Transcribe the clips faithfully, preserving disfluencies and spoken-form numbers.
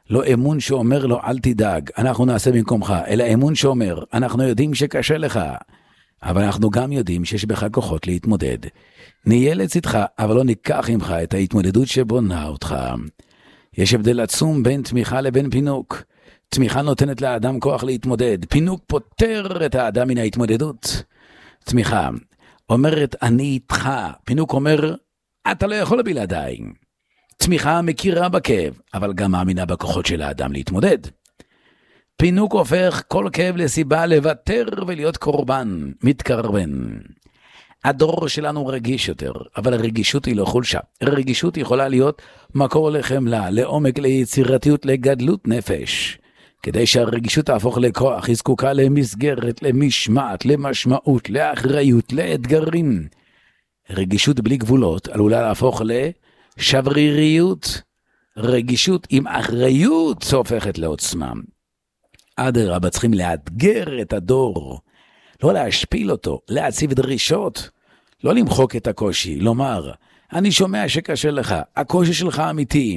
לא אמון שאומר לו אל תדאג, אנחנו נעשה במקומך, אלא אמון שאומר, אנחנו יודעים שקשה לך, אבל אנחנו גם יודעים שיש בך כוחות להתמודד. נהיה לצדך, אבל לא ניקח ממך את ההתמודדות שבונה אותך. יש הבדל עצום בין תמיכה לבין פינוק. תמיכה נותנת לאדם כוח להתמודד, פינוק פותר את האדם מן ההתמודדות. תמיכה אומרת אני איתך, פינוק אומר אתה לא יכול בלעדיי. תמיכה מכירה בכאב, אבל גם מאמינה בכוחות של האדם להתמודד. פינוק הופך כל כאב לסיבה לוותר ולהיות קורבן, מתקרבן. הדור שלנו רגיש יותר, אבל הרגישות היא לא חולשה. הרגישות יכולה להיות מקור לחמלה, לעומק, ליצירתיות, לגדלות נפש. כדי שהרגישות תהפוך לכוח, היא זקוקה למסגרת, למשמעת, למשמעות, לאחריות, לאתגרים. רגישות בלי גבולות עלולה להפוך לשבריריות. רגישות עם אחריות הופכת לעוצמה. אדרבה, צריכים לאתגר את הדור, לא להשפיל אותו, להציב דרישות, לא למחוק את הקושי, לומר, אני שומע שקשה לך, הקושי שלך אמיתי,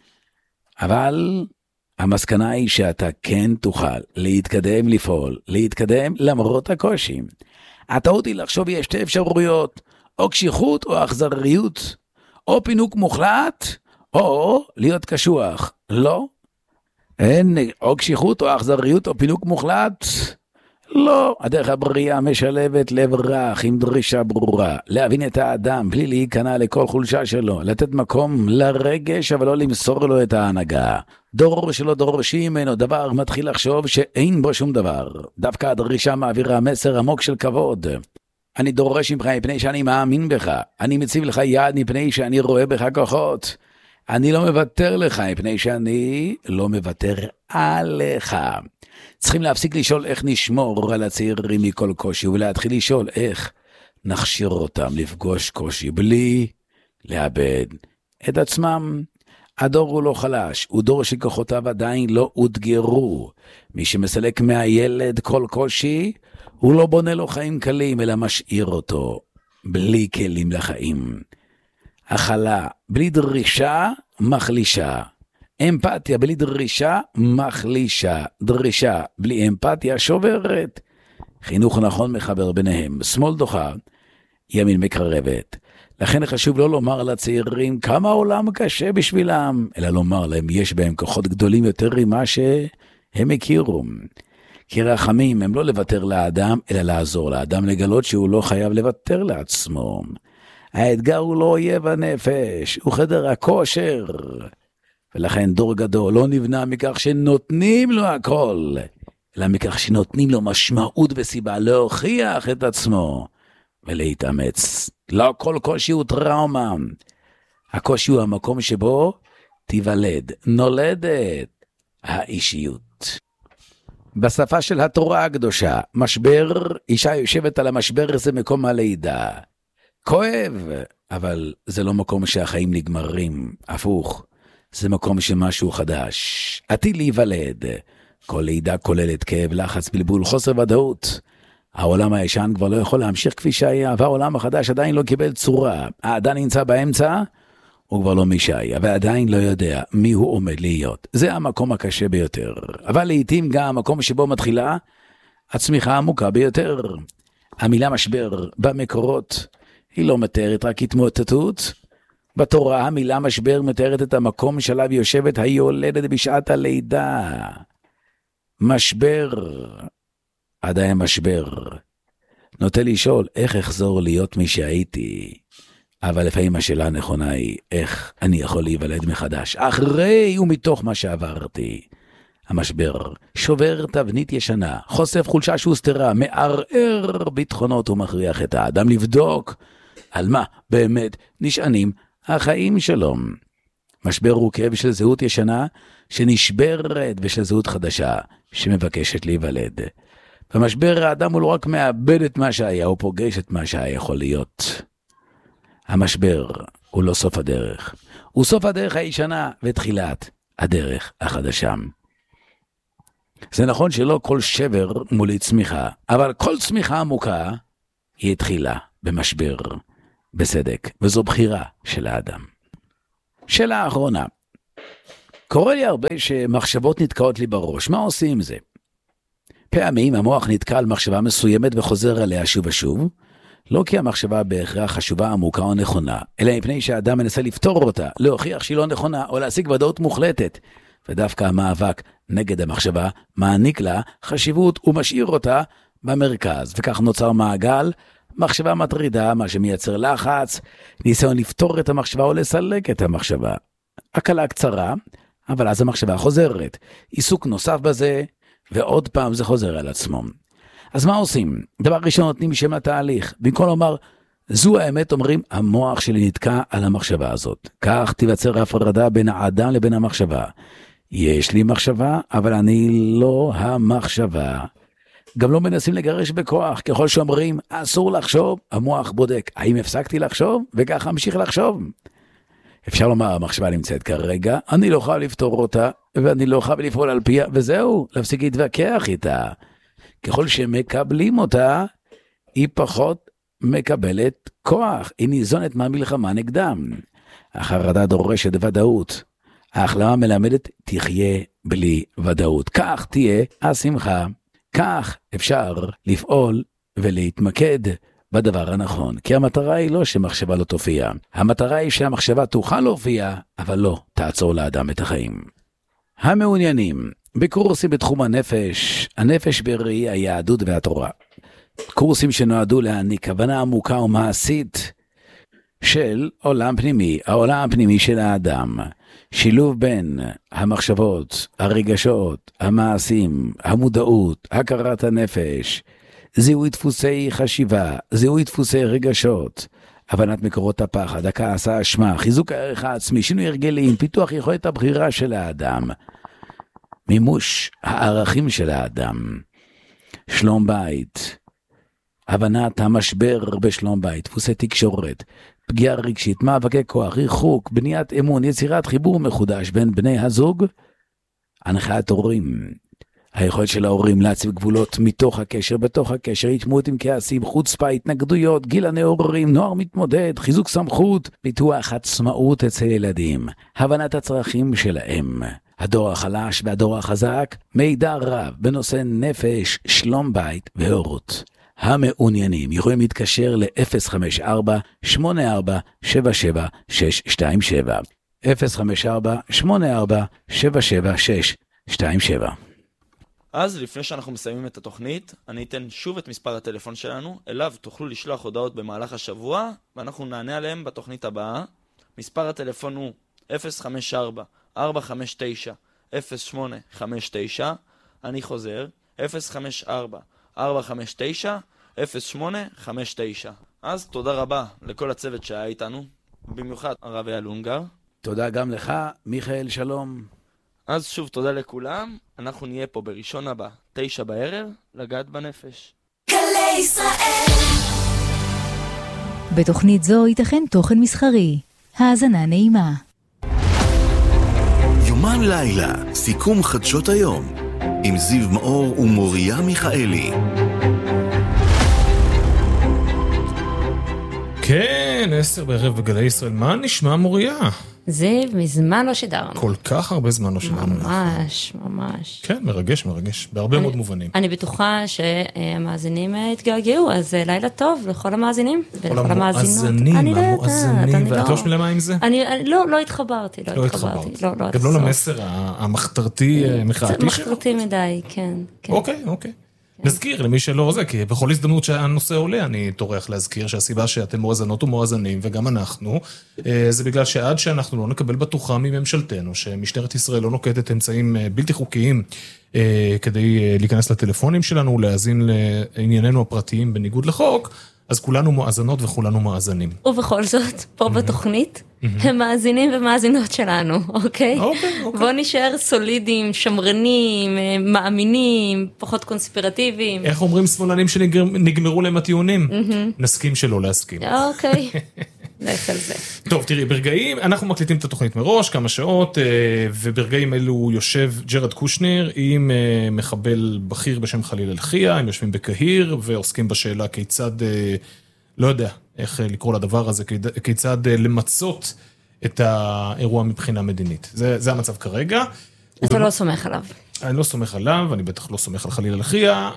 אבל המסקנה היא שאתה כן תוכל להתקדם לפעול, להתקדם למרות הקושי. הטעות היא לחשוב יש שתי אפשרויות, או קשיחות או אכזריות, או פינוק מוחלט, או להיות קשוח. לא, אין או קשיחות או אכזריות או פינוק מוחלט. לא, הדרך הבריאה משלבת לב רך עם דרישה ברורה, להבין את האדם בלי להיכנע לכל חולשה שלו, לתת מקום לרגש אבל לא למסור לו את ההנהגה. דור שלא דורשים ממנו דבר מתחיל לחשוב שאין בו שום דבר. דווקא הדרישה מעבירה מסר עמוק של כבוד. אני דורש ממך מפני שאני מאמין בך, אני מציב לך יד מפני שאני רואה בך כוחות. אני לא מוותר לך מפני שאני לא מוותר עליך. צריכים להפסיק לשאול איך נשמור על הצעירים מכל קושי, ולהתחיל לשאול איך נכשיר אותם לפגוש קושי בלי לאבד את עצמם. הדור הוא לא חלש, הוא דור שכוחותיו עדיין לא אותגרו. מי שמסלק מהילד כל קושי, הוא לא בונה לו חיים קלים, אלא משאיר אותו בלי כלים לחיים. הכלה בלי דרישה מחלישה. אמפתיה בלי דרישה מחלישה. דרישה בלי אמפתיה שוברת. חינוך נכון מחבר ביניהם. שמאל דוחה, ימין מקרבת. לכן חשוב לא לומר לצעירים כמה העולם קשה בשבילם, אלא לומר להם יש בהם כוחות גדולים יותר ממה שהם הכירו. כי רחמים הם לא לוותר לאדם, אלא לעזור לאדם לגלות שהוא לא חייב לוותר לעצמו. האתגר הוא לא אויב הנפש, הוא חדר הכושר. ולכן דור גדול לא נבנה מכך שנותנים לו הכל, אלא מכך שנותנים לו משמעות וסיבה להוכיח את עצמו ולהתאמץ. לא כל קושי הוא טראומה. הקושי הוא המקום שבו תיוולד, נולדת האישיות. בשפה של התורה הקדושה, משבר, אישה יושבת על המשבר, זה מקום הלידה. כואב, אבל זה לא מקום שהחיים נגמרים, הפוך. זה מקום שמשהו חדש, עתיד להיוולד. כל לידה כוללת כאב, לחץ, בלבול, חוסר ודאות. העולם הישן כבר לא יכול להמשיך כפי שהיה, והעולם החדש עדיין לא קיבל צורה. האדם נמצא באמצע, הוא כבר לא מי שהיה, ועדיין לא יודע מי הוא עומד להיות. זה המקום הקשה ביותר. אבל לעתים גם המקום שבו מתחילה הצמיחה העמוקה ביותר. המילה משבר במקורות היא לא מתארת רק התמוטטות. בתורה המילה משבר מתארת את המקום שעליו יושבת היולדת בשעת הלידה. משבר, עדיין משבר. נוטה לשאול איך אחזור להיות מי שהייתי, אבל לפעמים השאלה הנכונה היא איך אני יכול להיוולד מחדש אחרי ומתוך מה שעברתי. המשבר שובר תבנית ישנה, חושף חולשה שהוסתרה, מערער ביטחונות ומכריח את האדם לבדוק על מה באמת נשענים החיים שלו. משבר הוא כאב של זהות ישנה שנשברת ושל זהות חדשה שמבקשת להיוולד. במשבר האדם הוא לא רק מאבד את מה שהיה, הוא פוגש את מה שהיה יכול להיות. המשבר הוא לא סוף הדרך, הוא סוף הדרך הישנה ותחילת הדרך החדשה. זה נכון שלא כל שבר מוליד צמיחה, אבל כל צמיחה עמוקה היא התחילה במשבר, בסדק, וזו בחירה של האדם. שאלה האחרונה, קורה לי הרבה שמחשבות נתקעות לי בראש. מה עושים עם זה? פעמים המוח נתקע על מחשבה מסוימת וחוזר עליה שוב ושוב, לא כי המחשבה בהכרח חשובה, עמוקה או נכונה, אלא מפני שהאדם מנסה לפתור אותה, להוכיח שהיא לא נכונה או להשיג ודאות מוחלטת. ודווקא המאבק נגד המחשבה מעניק לה חשיבות ומשאיר אותה במרכז, וכך נוצר מעגל, מחשבה מטרידה, מה שמייצר לחץ, ניסיון לפתור את המחשבה או לסלק את המחשבה. הקלה קצרה, אבל אז המחשבה חוזרת. עיסוק נוסף בזה, ועוד פעם זה חוזר על עצמו. אז מה עושים? דבר ראשון נותנים שם לתהליך. במקום לומר, זו האמת, אומרים, המוח שלי נתקע על המחשבה הזאת. כך תיווצר הפרדה בין האדם לבין המחשבה. יש לי מחשבה, אבל אני לא המחשבה. גם לא מנסים לגרש בכוח. ככל שאומרים, אסור לחשוב, המוח בודק. האם הפסקתי לחשוב? וכך המשיך לחשוב. אפשר לומר, המחשבה נמצאת כרגע, אני לא חייב לפתור אותה, ואני לא חייב לפעול על פיה, וזהו, להפסיק להתווכח איתה. ככל שמקבלים אותה, היא פחות מקבלת כוח, היא ניזונת מהמלחמה נגדם. החרדה דורשת ודאות. ההחלמה מלמדת, תחיה בלי ודאות. כך תהיה השמחה. כך אפשר לפעול ולהתמקד בדבר הנכון. כי המטרה היא לא שמחשבה לא תופיע. המטרה היא שהמחשבה תוכל להופיע, אבל לא תעצור לאדם את החיים. המעוניינים בקורסים בתחום הנפש, הנפש בראי היהדות והתורה. קורסים שנועדו להעניק הבנה עמוקה ומעשית של עולם פנימי, העולם הפנימי של האדם. שילוב בין המחשבות, הרגשות, המעשים, המודעות, הכרת הנפש, זיהוי דפוסי חשיבה, זיהוי דפוסי רגשות, הבנת מקורות הפחד, הכעס, האשמה, חיזוק הערך העצמי, שינוי הרגלים, פיתוח יכולת הבחירה של האדם, מימוש הערכים של האדם, שלום בית, הבנת המשבר בשלום בית, דפוסי תקשורת, פגיעה רגשית, מאבקי כוח, ריחוק, בניית אמון, יצירת חיבור מחודש בין בני הזוג, הנחיית הורים, היכולת של ההורים להציב גבולות מתוך הקשר, בתוך הקשר, התמודדות עם כעסים, חוצפה, התנגדויות, גיל הנאורים, נוער מתמודד, חיזוק סמכות, פיתוח עצמאות אצל ילדים, הבנת הצרכים שלהם, הדור החלש והדור החזק, מידע רב בנושא נפש, שלום בית והורות. המעוניינים יכולים להתקשר ל-אפס חמש ארבע שמונה ארבע שבע שבע שש שתיים שבע אפס חמש ארבע שמונה ארבע שבע שבע שש שתיים שבע. אז לפני שאנחנו מסיימים את התוכנית, אני אתן שוב את מספר הטלפון שלנו, אליו תוכלו לשלוח הודעות במהלך השבוע, ואנחנו נענה עליהם בתוכנית הבאה. מספר הטלפון הוא אפס חמש ארבע ארבע חמש תשע אפס שמונה חמש תשע, אני חוזר, אפס חמש ארבע ארבע חמש תשע אפס שמונה חמש תשע. אז תודה רבה לכל הצוות שהיה איתנו, במיוחד הרב אייל אונגר. תודה גם לך, מיכאל, שלום. אז שוב תודה לכולם, אנחנו נהיה פה בראשון הבא, תשע בערב, לגעת בנפש. גלי ישראל. בתוכנית זו ייתכן תוכן מסחרי. האזנה נעימה. יומן לילה, סיכום חדשות היום, עם זיו מאור ומוריה מיכאלי. כן, עשר בערב בגלי ישראל. מה נשמע, מוריה? זה מזמן לא שידרנו. כל כך הרבה זמן לא שידרנו. ממש, ממש. כן, מרגש, מרגש. בהרבה מאוד מובנים. אני בטוחה שהמאזינים התגעגעו, אז לילה טוב לכל המאזינים ולכל המאזינות. המואזנים, המואזנים, ואת לא שמילה מה עם זה? אני לא, לא התחברתי, לא התחברתי. גם לא למסר המחתרתי, מחאתי שלו? מחתרתי מדי, כן. אוקיי, אוקיי. נזכיר למי שלא זה, כי בכל הזדמנות שהנושא עולה, אני טורח להזכיר שהסיבה שאתם מואזנות ומואזנים, וגם אנחנו, זה בגלל שעד שאנחנו לא נקבל בטוחה מממשלתנו, שמשטרת ישראל לא נוקטת אמצעים בלתי חוקיים, כדי להיכנס לטלפונים שלנו, להאזין לענייננו הפרטיים בניגוד לחוק, אז כולנו מואזנות וכולנו מאזנים. ובכל זאת, פה בתוכנית, הם מאזינים ומאזינות שלנו, אוקיי? אוקיי, אוקיי. בואו נשאר סולידיים, שמרנים, מאמינים, פחות קונספירטיביים. איך אומרים שמאלנים שנגמרו להם הטיעונים? נסכים שלא להסכים. אוקיי. לך על זה. טוב, תראי, ברגעים, אנחנו מקליטים את התוכנית מראש, כמה שעות, וברגעים אלו יושב ג'רד קושנר עם מחבל בכיר בשם חליל אלחיה, הם יושבים בקהיר ועוסקים בשאלה כיצד, לא יודע איך לקרוא לדבר הזה, כיצד למצות את האירוע מבחינה מדינית. זה, זה המצב כרגע. אתה לא סומך עליו. אני לא סומך עליו, אני בטח לא סומך על חליל לחיה.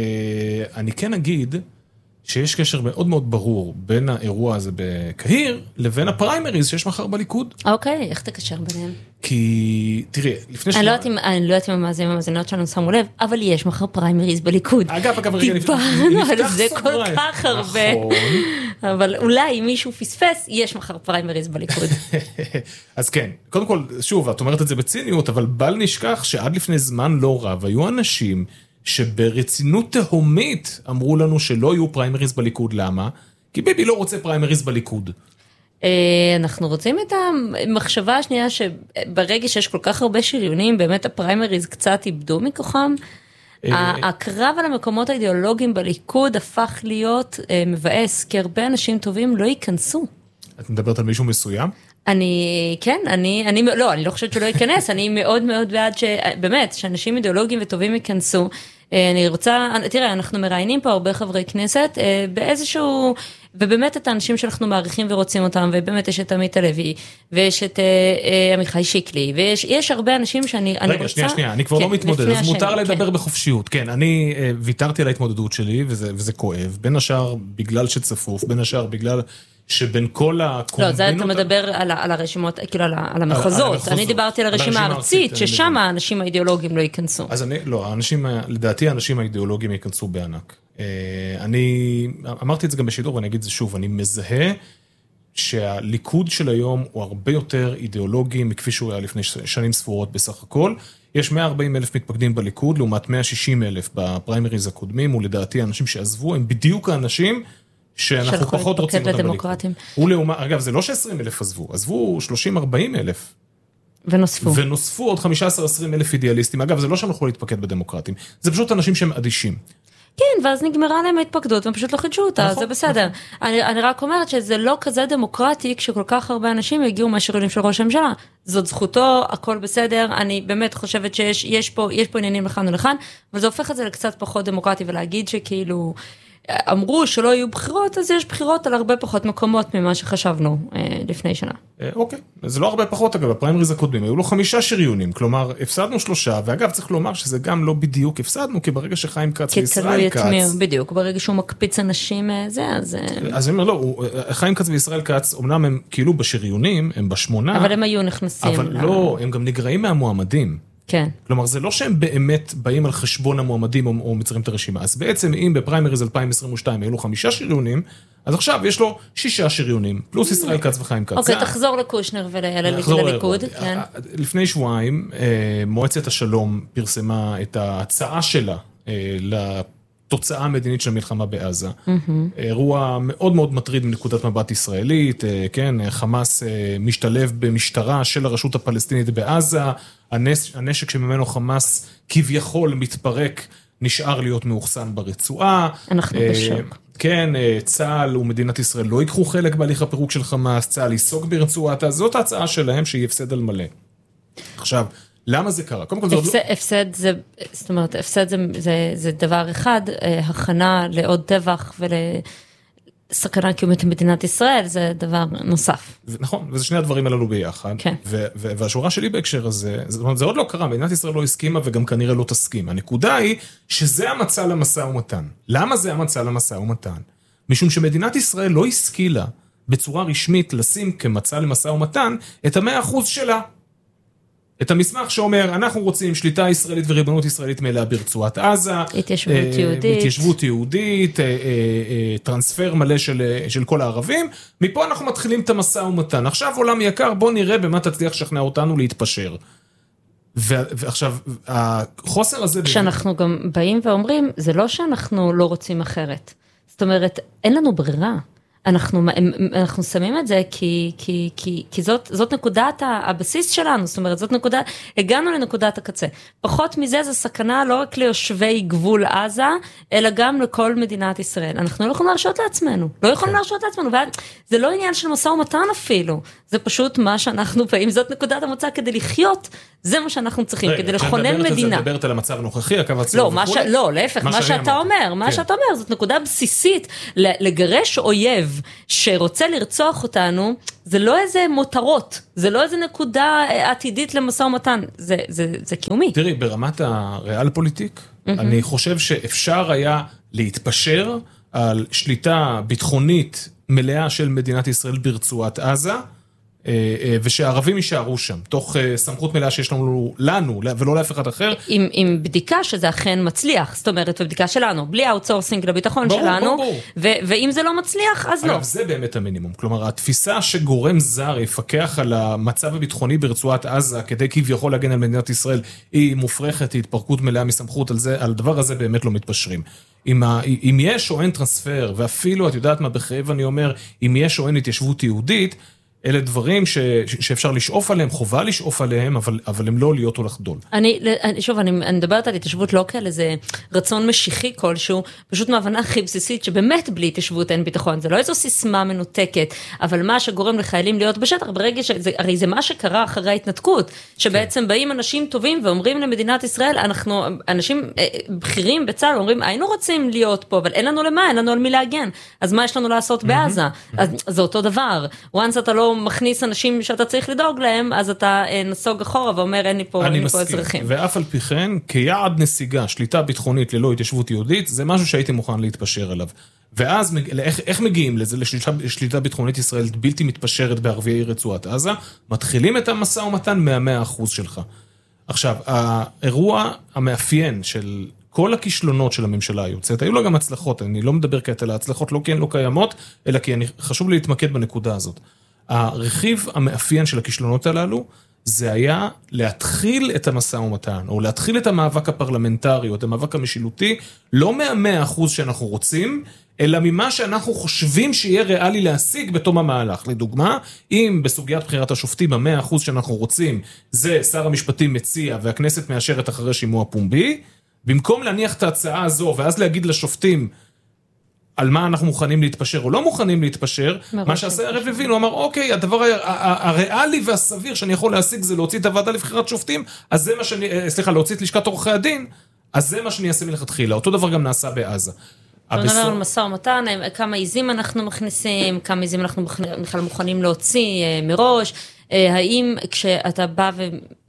אני כן אגיד שיש קשר מאוד מאוד ברור בין האירוע הזה בקהיר, לבין הפריימריז שיש מחר בליכוד. אוקיי, איך תקשר ביניהם? כי, תראי, לפני אני לא יודעת אם, אני לא יודעת אם המאזינים והמאזינות שלנו שמו לב, אבל יש מחר פריימריז בליכוד. אגב, אגב, רגע, דיברנו על זה כל כך הרבה. אבל אולי אם מישהו פספס, יש מחר פריימריז בליכוד. אז כן, קודם כל, שוב, את אומרת את זה בציניות, אבל בל נשכח שעד לפני זמן לא רב, היו אנשים שברצינות תהומית אמרו לנו שלא יהיו פריימריז בליכוד. למה? כי ביבי לא רוצה פריימריז בליכוד. אנחנו רוצים את המחשבה השנייה שברגע שיש כל כך הרבה שריונים, באמת הפריימריז קצת איבדו מכוחם. הקרב על המקומות האידיאולוגיים בליכוד הפך להיות מבאס, כי הרבה אנשים טובים לא ייכנסו. את מדברת על מישהו מסוים? אני, כן, אני, אני, לא, אני לא חושבת שלא ייכנס, אני מאוד מאוד בעד שבאמת, שאנשים אידיאולוגיים וטובים ייכנסו. אני רוצה, תראה, אנחנו מראיינים פה הרבה חברי כנסת, באיזשהו, ובאמת את האנשים שאנחנו מעריכים ורוצים אותם, ובאמת יש את עמית הלוי, ויש את עמיחי שיקלי, ויש הרבה אנשים שאני רוצה... רגע, שנייה, שנייה, אני כבר לא מתמודד, אז מותר לדבר בחופשיות. כן, אני ויתרתי על ההתמודדות שלי, וזה כואב, בין השאר בגלל שצפוף, בין השאר בגלל... שבין כל הקומבינות... לא, זה אתה מדבר על הרשימות, כאילו על המחוזות. אני דיברתי על הרשימה הארצית, ששם האנשים האידיאולוגיים לא ייכנסו. אז אני, לא, האנשים, לדעתי האנשים האידיאולוגיים ייכנסו בענק. אני אמרתי את זה גם בשידור, ואני אגיד את זה שוב, אני מזהה שהליכוד של היום הוא הרבה יותר אידיאולוגי מכפי שהוא היה לפני שנים ספורות בסך הכל. יש מאה וארבעים אלף מתפקדים בליכוד, לעומת מאה ושישים אלף בפריימריז הקודמים, ולדעתי האנשים שעזבו הם בדיוק האנשים שאנחנו פחות רוצים אותם בליכוד. אגב, זה לא ש-עשרים אלף עזבו, עזבו שלושים ארבעים אלף. ונוספו. ונוספו עוד חמישה עשר עשרים אלף אידיאליסטים. אגב, זה לא שהם יכולים להתפקד בדמוקרטים, זה פשוט אנשים שהם אדישים. כן, ואז נגמרה להם ההתפקדות, והם פשוט לא חידשו אותה, זה בסדר. אני, אני רק אומרת שזה לא כזה דמוקרטי, כשכל כך הרבה אנשים יגיעו מהשריונים של ראש הממשלה. זאת זכותו, הכל בסדר, אני באמת חושבת שיש יש פה, יש פה עניינים לכאן ולכאן, אבל זה הופך את זה לקצת פחות דמוקרטי, ולהגיד שכאילו... אמרו שלא יהיו בחירות, אז יש בחירות על הרבה פחות מקומות ממה שחשבנו אה, לפני שנה. אה, אוקיי, זה לא הרבה פחות, אגב, הפריימריז הקודמים, היו לו חמישה שריונים, כלומר, הפסדנו שלושה, ואגב, צריך לומר שזה גם לא בדיוק הפסדנו, כי ברגע שחיים כץ וישראל כץ... יתמיר, בדיוק, ברגע שהוא מקפיץ אנשים, זה, אז... אז אני אומר, לא, הוא, חיים כץ וישראל כץ, אמנם הם כאילו בשריונים, הם בשמונה... אבל הם היו נכנסים... אבל לה... לא, הם גם נגרעים מהמועמדים. כן. כלומר, זה לא שהם באמת באים על חשבון המועמדים או, או מצרים את הרשימה. אז בעצם, אם בפריימריז אלפיים עשרים ושתיים היו לו חמישה שריונים, אז עכשיו יש לו שישה שריונים, פלוס ישראל כץ וחיים כץ. אוקיי, תחזור לקושנר ולליכוד. כן. לפני שבועיים, מועצת השלום פרסמה את ההצעה שלה לתוצאה המדינית של המלחמה בעזה. אירוע מאוד מאוד מטריד מנקודת מבט ישראלית, כן, חמאס משתלב במשטרה של הרשות הפלסטינית בעזה, הנשק שממנו חמאס כביכול מתפרק, נשאר להיות מאוחסן ברצועה. אנחנו בשוק. כן, צה"ל ומדינת ישראל לא ייקחו חלק בהליך הפירוק של חמאס, צה"ל ייסוג ברצועת, זאת ההצעה שלהם שהיא הפסד על מלא. עכשיו, למה זה קרה? קודם כל זה עוד לא... הפסד זה, זאת אומרת, הפסד זה, זה, זה דבר אחד, הכנה לעוד טבח ולסכנה קיומית למדינת ישראל, זה דבר נוסף. נכון, וזה שני הדברים הללו ביחד. כן. ו- ו- והשורה שלי בהקשר הזה, זאת אומרת, זה עוד לא קרה, מדינת ישראל לא הסכימה וגם כנראה לא תסכים. הנקודה היא שזה המצע למשא ומתן. למה זה המצע למשא ומתן? משום שמדינת ישראל לא השכילה בצורה רשמית לשים כמצע למשא ומתן את המאה אחוז שלה. את המסמך שאומר, אנחנו רוצים שליטה ישראלית וריבונות ישראלית מלאה ברצועת עזה, התיישבות יהודית, התיישבות יהודית, טרנספר מלא של, של כל הערבים, מפה אנחנו מתחילים את המשא ומתן. עכשיו עולם יקר, בוא נראה במה תצליח לשכנע אותנו להתפשר. ועכשיו, החוסר הזה... כשאנחנו גם באים ואומרים, זה לא שאנחנו לא רוצים אחרת. זאת אומרת, אין לנו ברירה. אנחנו, אנחנו שמים את זה כי, כי, כי, כי זאת, זאת נקודת הבסיס שלנו, זאת אומרת, זאת נקודה, הגענו לנקודת הקצה. פחות מזה זה סכנה לא רק ליושבי גבול עזה, אלא גם לכל מדינת ישראל. אנחנו לא יכולים להרשות לעצמנו, לא יכולים להרשות לעצמנו, וזה לא עניין של משא ומתן אפילו, זה פשוט מה שאנחנו באים, זאת נקודת המוצא כדי לחיות, זה מה שאנחנו צריכים, כדי לכונן מדינה. את מדברת על המצב הנוכחי, הקו הצלב וכו'. לא, להפך, מה שאתה אומר, מה שאתה אומר, זאת נקודה בסיסית, לגרש אויב, אויב שרוצה לרצוח אותנו, זה לא איזה מותרות, זה לא איזה נקודה עתידית למשא ומתן, זה, זה, זה קיומי. תראי, ברמת הריאל פוליטיק, mm-hmm. אני חושב שאפשר היה להתפשר על שליטה ביטחונית מלאה של מדינת ישראל ברצועת עזה, ושהערבים יישארו שם, תוך סמכות מלאה שיש לנו, לנו ולא לאף אחד אחר. עם, עם בדיקה שזה אכן מצליח, זאת אומרת, ובדיקה שלנו, בלי האוטסורסינג לביטחון ברור, שלנו, ברור, ברור. ו- ואם זה לא מצליח, אז אגב, לא. זה באמת המינימום, כלומר, התפיסה שגורם זר יפקח על המצב הביטחוני ברצועת עזה, כדי כביכול להגן על מדינת ישראל, היא מופרכת, היא התפרקות מלאה מסמכות על זה, על דבר הזה באמת לא מתפשרים. אם, ה- אם יש או אין טרנספר, ואפילו, את יודעת מה בחייב אני אומר, אם יש או אין התיישבות יהודית, אלה דברים ש, שאפשר לשאוף עליהם, חובה לשאוף עליהם, אבל, אבל הם לא להיות או לחדול. אני, שוב, אני, אני מדברת על התיישבות לא כאל איזה רצון משיחי כלשהו, פשוט מהבנה הכי בסיסית, שבאמת בלי התיישבות אין ביטחון, זה לא איזו סיסמה מנותקת, אבל מה שגורם לחיילים להיות בשטח, ברגע שזה, הרי זה מה שקרה אחרי ההתנתקות, שבעצם כן. באים אנשים טובים ואומרים למדינת ישראל, אנחנו, אנשים בכירים בצה"ל, אומרים, היינו רוצים להיות פה, אבל אין לנו למה, אין לנו על מי להגן, אז מה יש לנו לעשות בעזה? אז זה אותו דבר. once אתה לא מכניס אנשים שאתה צריך לדאוג להם, אז אתה נסוג אחורה ואומר, אין לי פה, אין לי פה אזרחים. ואף על פי כן, כיעד נסיגה, שליטה ביטחונית ללא התיישבות יהודית, זה משהו שהייתי מוכן להתפשר עליו. ואז, איך, איך מגיעים לזה, לשליטה, לשליטה ביטחונית ישראל בלתי מתפשרת בערביי רצועת עזה? מתחילים את המשא ומתן מהמאה אחוז שלך. עכשיו, האירוע המאפיין של כל הכישלונות של הממשלה היוצאת, היו לה גם הצלחות, אני לא מדבר כעת על ההצלחות, לא כי הן לא קיימות, אלא כי אני, חשוב לי להתמקד בנקודה הזאת. הרכיב המאפיין של הכישלונות הללו, זה היה להתחיל את המשא ומתן, או להתחיל את המאבק הפרלמנטרי, או את המאבק המשילותי, לא מהמאה אחוז שאנחנו רוצים, אלא ממה שאנחנו חושבים שיהיה ריאלי להשיג בתום המהלך. לדוגמה, אם בסוגיית בחירת השופטים, המאה אחוז שאנחנו רוצים, זה שר המשפטים מציע, והכנסת מאשרת אחרי שימוע פומבי, במקום להניח את ההצעה הזו, ואז להגיד לשופטים, על מה אנחנו מוכנים להתפשר או לא מוכנים להתפשר, מה שעשה הרב לוין, הוא אמר, אוקיי, הדבר הריאלי והסביר שאני יכול להשיג זה להוציא את הוועדה לבחירת שופטים, אז זה מה שאני, סליחה, להוציא את לשכת עורכי הדין, אז זה מה שאני אעשה מלכתחילה. אותו דבר גם נעשה בעזה. אתה מדבר על משא ומתן, כמה עיזים אנחנו מכניסים, כמה עיזים אנחנו בכלל מוכנים להוציא מראש, האם כשאתה בא ו...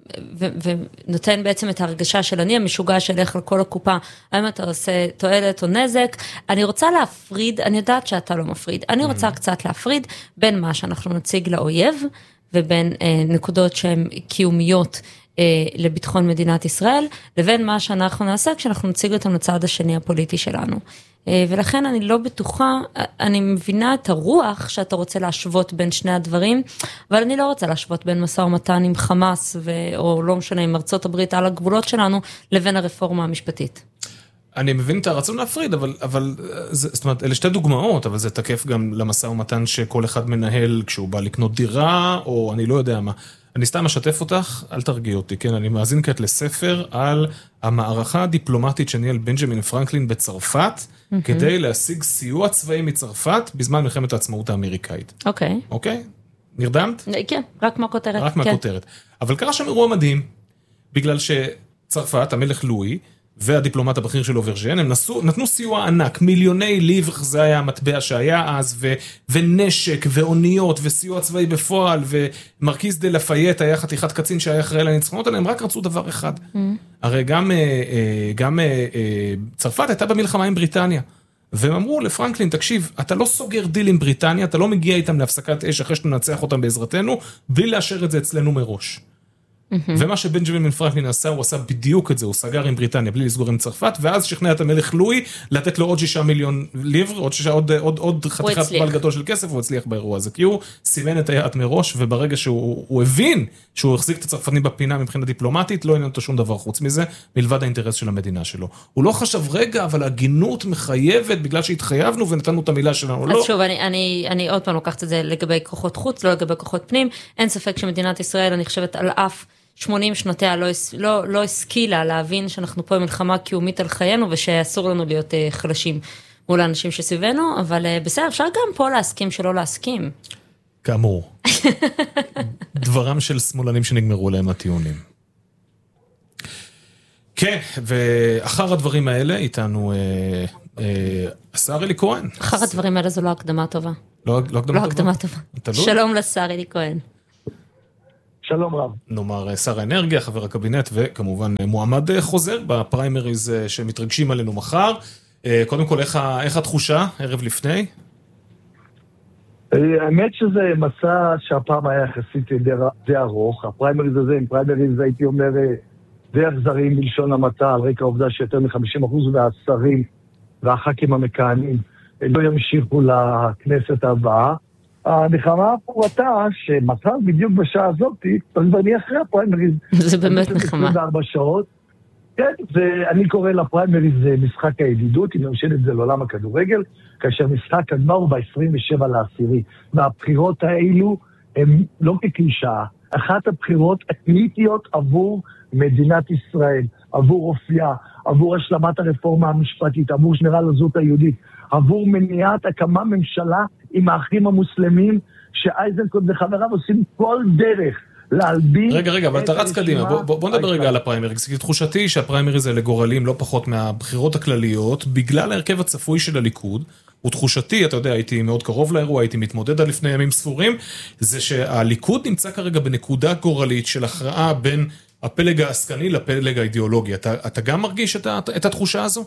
ונותן בעצם את ההרגשה של אני המשוגע שלך לכל הקופה, האם אתה עושה תועלת או נזק, אני רוצה להפריד, אני יודעת שאתה לא מפריד, אני רוצה קצת להפריד בין מה שאנחנו נציג לאויב, ובין אה, נקודות שהן קיומיות אה, לביטחון מדינת ישראל, לבין מה שאנחנו נעשה כשאנחנו נציג אותם לצד השני הפוליטי שלנו. ולכן אני לא בטוחה, אני מבינה את הרוח שאתה רוצה להשוות בין שני הדברים, אבל אני לא רוצה להשוות בין משא ומתן עם חמאס, או לא משנה, עם ארצות הברית על הגבולות שלנו, לבין הרפורמה המשפטית. אני מבין את הרצון להפריד, אבל, אבל זה, זאת אומרת, אלה שתי דוגמאות, אבל זה תקף גם למשא ומתן שכל אחד מנהל כשהוא בא לקנות דירה, או אני לא יודע מה. אני סתם משתף אותך, אל תרגיע אותי, כן? אני מאזין כעת לספר על המערכה הדיפלומטית שניהל בנג'מין פרנקלין בצרפת, mm-hmm. כדי להשיג סיוע צבאי מצרפת בזמן מלחמת העצמאות האמריקאית. אוקיי. Okay. אוקיי? נרדמת? כן, רק מהכותרת. רק מהכותרת. כן. אבל קרה שם אירוע מדהים, בגלל שצרפת, המלך לואי, והדיפלומט הבכיר של אוברז'ן, הם נסו, נתנו סיוע ענק, מיליוני ליבר, זה היה המטבע שהיה אז, ו, ונשק, ואוניות, וסיוע צבאי בפועל, ומרקיז דה לפייט היה חתיכת קצין שהיה אחראי לניצחונות עליהם, רק רצו דבר אחד. Mm. הרי גם, גם צרפת הייתה במלחמה עם בריטניה, והם אמרו לפרנקלין, תקשיב, אתה לא סוגר דיל עם בריטניה, אתה לא מגיע איתם להפסקת אש אחרי שננצח אותם בעזרתנו, בלי לאשר את זה אצלנו מראש. ומה שבנג'מין פרנקלין עשה, הוא עשה בדיוק את זה, הוא סגר עם בריטניה בלי לסגור עם צרפת, ואז שכנע את המלך לואי לתת לו עוד שישה מיליון ליבר, עוד, שישה, עוד, עוד, עוד חתיכת בל גדול של כסף, הוא הצליח באירוע הזה, כי הוא סימן את היעד מראש, וברגע שהוא הוא הבין שהוא החזיק את הצרפתים בפינה מבחינה דיפלומטית, לא עניין אותו שום דבר חוץ מזה, מלבד האינטרס של המדינה שלו. הוא לא חשב רגע, אבל הגינות מחייבת, בגלל שהתחייבנו ונתנו את המילה שלנו, לא. אז שוב, אני, אני, אני עוד פעם לוקחת את זה לגבי כוחות חוץ, לא לגבי כוחות פנים. אין ספק שמדינת ישראל, אני חושבת על אף שמונים שנותיה לא, לא, לא השכילה להבין שאנחנו פה במלחמה קיומית על חיינו, ושאסור לנו להיות uh, חלשים מול האנשים שסביבנו, אבל uh, בסדר, אפשר גם פה להסכים שלא להסכים. כאמור. דברם של שמאלנים שנגמרו להם הטיעונים. כן, ואחר הדברים האלה איתנו אה, אה, השר אלי כהן. אחר הדברים האלה זו לא הקדמה טובה. לא הקדמה טובה. שלום לשר אלי כהן. שלום רב. נאמר שר האנרגיה, חבר הקבינט, וכמובן מועמד חוזר בפריימריז שמתרגשים עלינו מחר. קודם כל, איך התחושה ערב לפני? האמת שזה מסע שהפעם היה יחסית די ארוך. הפריימריז הזה, עם פריימריז הייתי אומר די אכזריים בלשון המעטה, על רקע העובדה שיותר מ-חמישים אחוז מהשרים והח"כים המכהנים לא ימשיכו לכנסת הבאה. הנחמה פורטה שמחר בדיוק בשעה הזאת, אני אחרי הפריימריז. זה באמת נחמה. עשרים וארבע שעות. כן, ואני קורא לפריימריז משחק הידידות, אם נמשל את זה לעולם הכדורגל, כאשר משחק הגמר הוא ב-עשרים ושבעה לעשירי. והבחירות האלו הן לא כקלישאה, אחת הבחירות הקריטיות עבור מדינת ישראל, עבור אופייה, עבור השלמת הרפורמה המשפטית, עבור שמירה על הזהות היהודית, עבור מניעת הקמה ממשלה עם האחים המוסלמים, שאייזנקוט וחבריו עושים כל דרך להלבין... רגע, רגע, אבל אתה רץ קדימה, בוא, בוא, בוא נדבר רגע על הפריימריז, כי תחושתי שהפריימריז האלה גורלים לא פחות מהבחירות הכלליות, בגלל ההרכב הצפוי של הליכוד, ותחושתי, אתה יודע, הייתי מאוד קרוב לאירוע, הייתי מתמודד על לפני ימים ספורים, זה שהליכוד נמצא כרגע בנקודה גורלית של הכרעה בין הפלג העסקני לפלג האידיאולוגי. אתה, אתה גם מרגיש את, את התחושה הזו?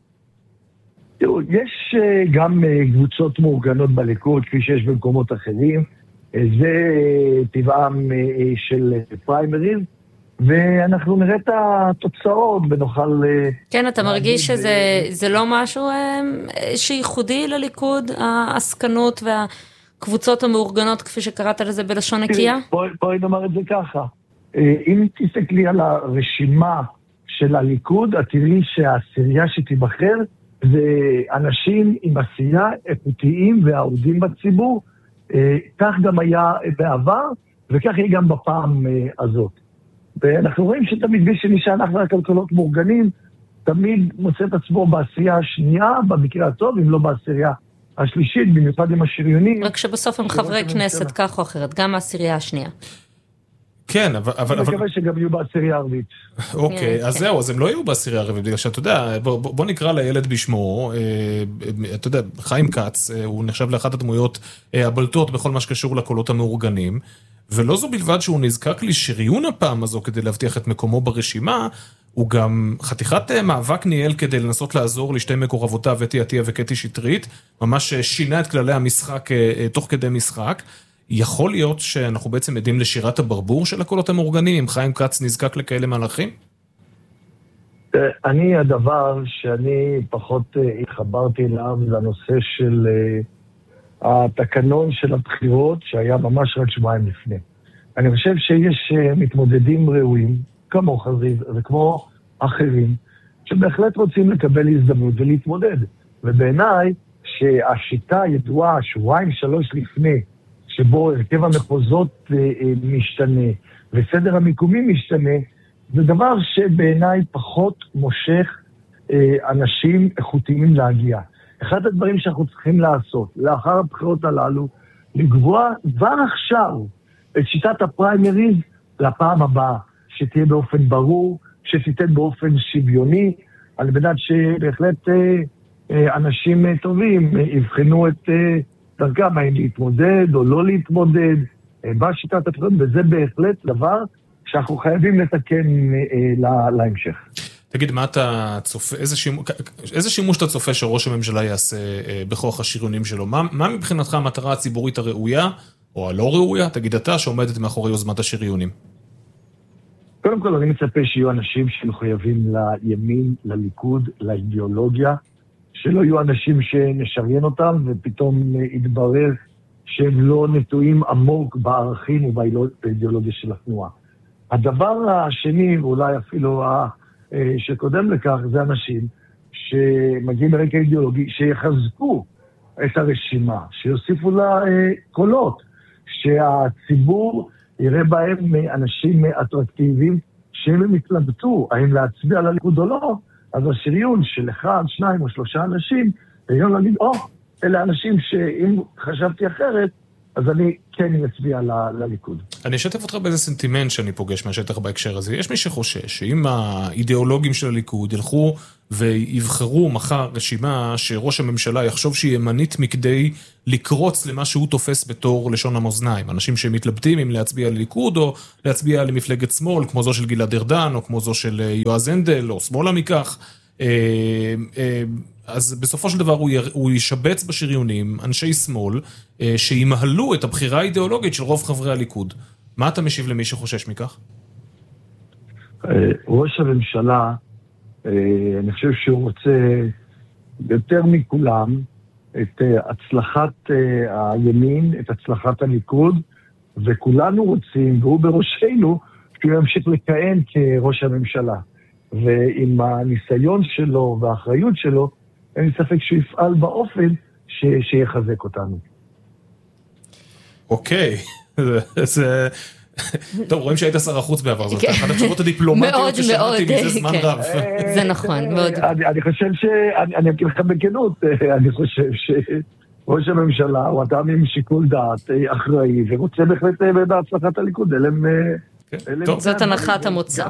תראו, יש גם קבוצות מאורגנות בליכוד, כפי שיש במקומות אחרים, זה טבעם של פריימריז, ואנחנו נראה את התוצאות ונוכל... כן, אתה מרגיש שזה זה לא משהו שייחודי לליכוד, העסקנות והקבוצות המאורגנות, כפי שקראת לזה בלשון נקייה? בואי נאמר את זה ככה. אם תסתכלי על הרשימה של הליכוד, את תראי שהעשירייה שתיבחר זה אנשים עם עשייה איכותיים והעובדים בציבור, כך גם היה בעבר, וכך יהיה גם בפעם הזאת. ואנחנו רואים שתמיד מי שנשען אחרי הכלכלות מאורגנים, תמיד מוצא את עצמו בעשייה השנייה, במקרה הטוב, אם לא בעשירייה השלישית, במיוחד עם השריונים. רק שבסוף הם חברי כנסת, כך או אחרת, גם העשירייה השנייה. כן, אבל... אני מקווה שגם יהיו בעשירייה ערבית. אוקיי, אז זהו, אז הם לא יהיו בעשירייה ערבית, בגלל שאתה יודע, בוא נקרא לילד בשמו, אתה יודע, חיים כץ, הוא נחשב לאחת הדמויות הבלטות בכל מה שקשור לקולות המאורגנים, ולא זו בלבד שהוא נזקק לשריון הפעם הזו כדי להבטיח את מקומו ברשימה, הוא גם חתיכת מאבק ניהל כדי לנסות לעזור לשתי מקורבותיו, אתי עטיה וקטי שטרית, ממש שינה את כללי המשחק תוך כדי משחק. יכול להיות שאנחנו בעצם עדים לשירת הברבור של הקולות המאורגנים, אם חיים כץ נזקק לכאלה מהלכים? אני, הדבר שאני פחות התחברתי אליו, זה הנושא של התקנון של הבחירות, שהיה ממש רק שבועיים לפני. אני חושב שיש מתמודדים ראויים, כמו חזיז וכמו אחרים, שבהחלט רוצים לקבל הזדמנות ולהתמודד. ובעיניי, שהשיטה ידועה שבועיים שלוש לפני, שבו הרכב המחוזות משתנה, וסדר המיקומים משתנה, זה דבר שבעיניי פחות מושך אנשים איכותיים להגיע. אחד הדברים שאנחנו צריכים לעשות, לאחר הבחירות הללו, לקבוע כבר עכשיו את שיטת הפריימריז לפעם הבאה, שתהיה באופן ברור, שתיתן באופן שוויוני, על מנת שבהחלט אנשים טובים יבחנו את דרכם, האם להתמודד או לא להתמודד, בשיטת הבחירות, וזה בהחלט דבר שאנחנו חייבים לתקן להמשך. תגיד, מה אתה צופה, איזה שימוש, איזה שימוש אתה צופה שראש הממשלה יעשה בכוח השריונים שלו? מה, מה מבחינתך המטרה הציבורית הראויה, או הלא ראויה, תגיד אתה, שעומדת מאחורי יוזמת השריונים? קודם כל, אני מצפה שיהיו אנשים שמחויבים לימין, לליכוד, לאידיאולוגיה, שלא יהיו אנשים שנשריין אותם, ופתאום יתברר שהם לא נטועים עמוק בערכים ובאידיאולוגיה של התנועה. הדבר השני, ואולי אפילו שקודם לכך, זה אנשים שמגיעים מרקע אידיאולוגי, שיחזקו את הרשימה, שיוסיפו לה קולות, שהציבור יראה בהם אנשים אטרקטיביים, שהם הם יתלבטו, האם להצביע על הליכוד או לא, אז השריון של אחד, שניים או שלושה אנשים, ויום להגיד, או, אלה אנשים שאם חשבתי אחרת, אז אני כן אצביע לליכוד. אני אשתף אותך באיזה סנטימנט שאני פוגש מהשטח בהקשר הזה. יש מי שחושש שאם האידיאולוגים של הליכוד ילכו ויבחרו מחר רשימה שראש הממשלה יחשוב שהיא ימנית מכדי לקרוץ למה שהוא תופס בתור לשון המאזניים. אנשים שמתלבטים אם להצביע לליכוד או להצביע למפלגת שמאל, כמו זו של גלעד ארדן או כמו זו של יועז הנדל או שמאלה מכך. אז בסופו של דבר הוא ישבץ בשריונים אנשי שמאל שימהלו את הבחירה האידיאולוגית של רוב חברי הליכוד. מה אתה משיב למי שחושש מכך? ראש הממשלה, אני חושב שהוא רוצה יותר מכולם את הצלחת הימין, את הצלחת הליכוד, וכולנו רוצים, והוא בראשנו, שהוא ימשיך לכהן כראש הממשלה. ועם הניסיון שלו והאחריות שלו, אין לי ספק שהוא יפעל באופן ש... שיחזק אותנו. אוקיי, זה... טוב, רואים שהיית שר החוץ בעבר, זאת אחת התשובות הדיפלומטיות ששמעתי מזה זמן רב. זה נכון, מאוד. אני חושב ש... אני אגיד לך בכנות, אני חושב שראש הממשלה הוא אדם עם שיקול דעת אחראי, ורוצה בהחלט בהצלחת הליכוד, אליהם... זאת הנחת המוצא.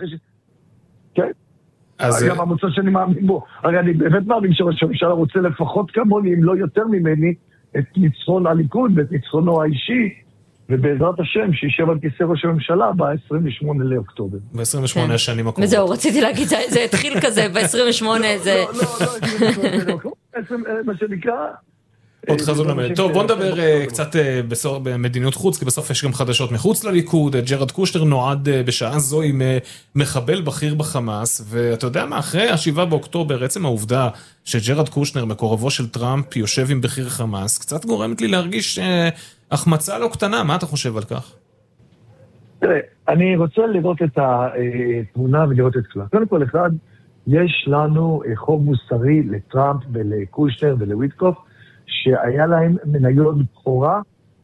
כן. גם המוצא שאני מאמין בו. הרי אני באמת מאמין שראש הממשלה רוצה לפחות כמוני, אם לא יותר ממני, את ניצחון הליכוד ואת ניצחונו האישי, ובעזרת השם שישב על כיסא ראש הממשלה ב-עשרים ושמונה לאוקטובר. ב-עשרים ושמונה השנים הקרובות. וזהו, רציתי להגיד, זה התחיל כזה, ב-עשרים ושמונה זה... לא, לא, לא, מה שנקרא... עוד חזון למד. טוב, בוא נדבר קצת במדיניות חוץ, כי בסוף יש גם חדשות מחוץ לליכוד. ג'רד קושנר נועד בשעה זו עם מחבל בכיר בחמאס, ואתה יודע מה, אחרי השבעה באוקטובר, עצם העובדה שג'רד קושנר, מקורבו של טראמפ, יושב עם בכיר חמאס, קצת גורמת לי להרגיש החמצה לא קטנה. מה אתה חושב על כך? תראה, אני רוצה לראות את התמונה ולראות את כלל. קודם כל, אחד, יש לנו חוב מוסרי לטראמפ ולקושנר ולוויטקוף, שהיה להם מניות בכורה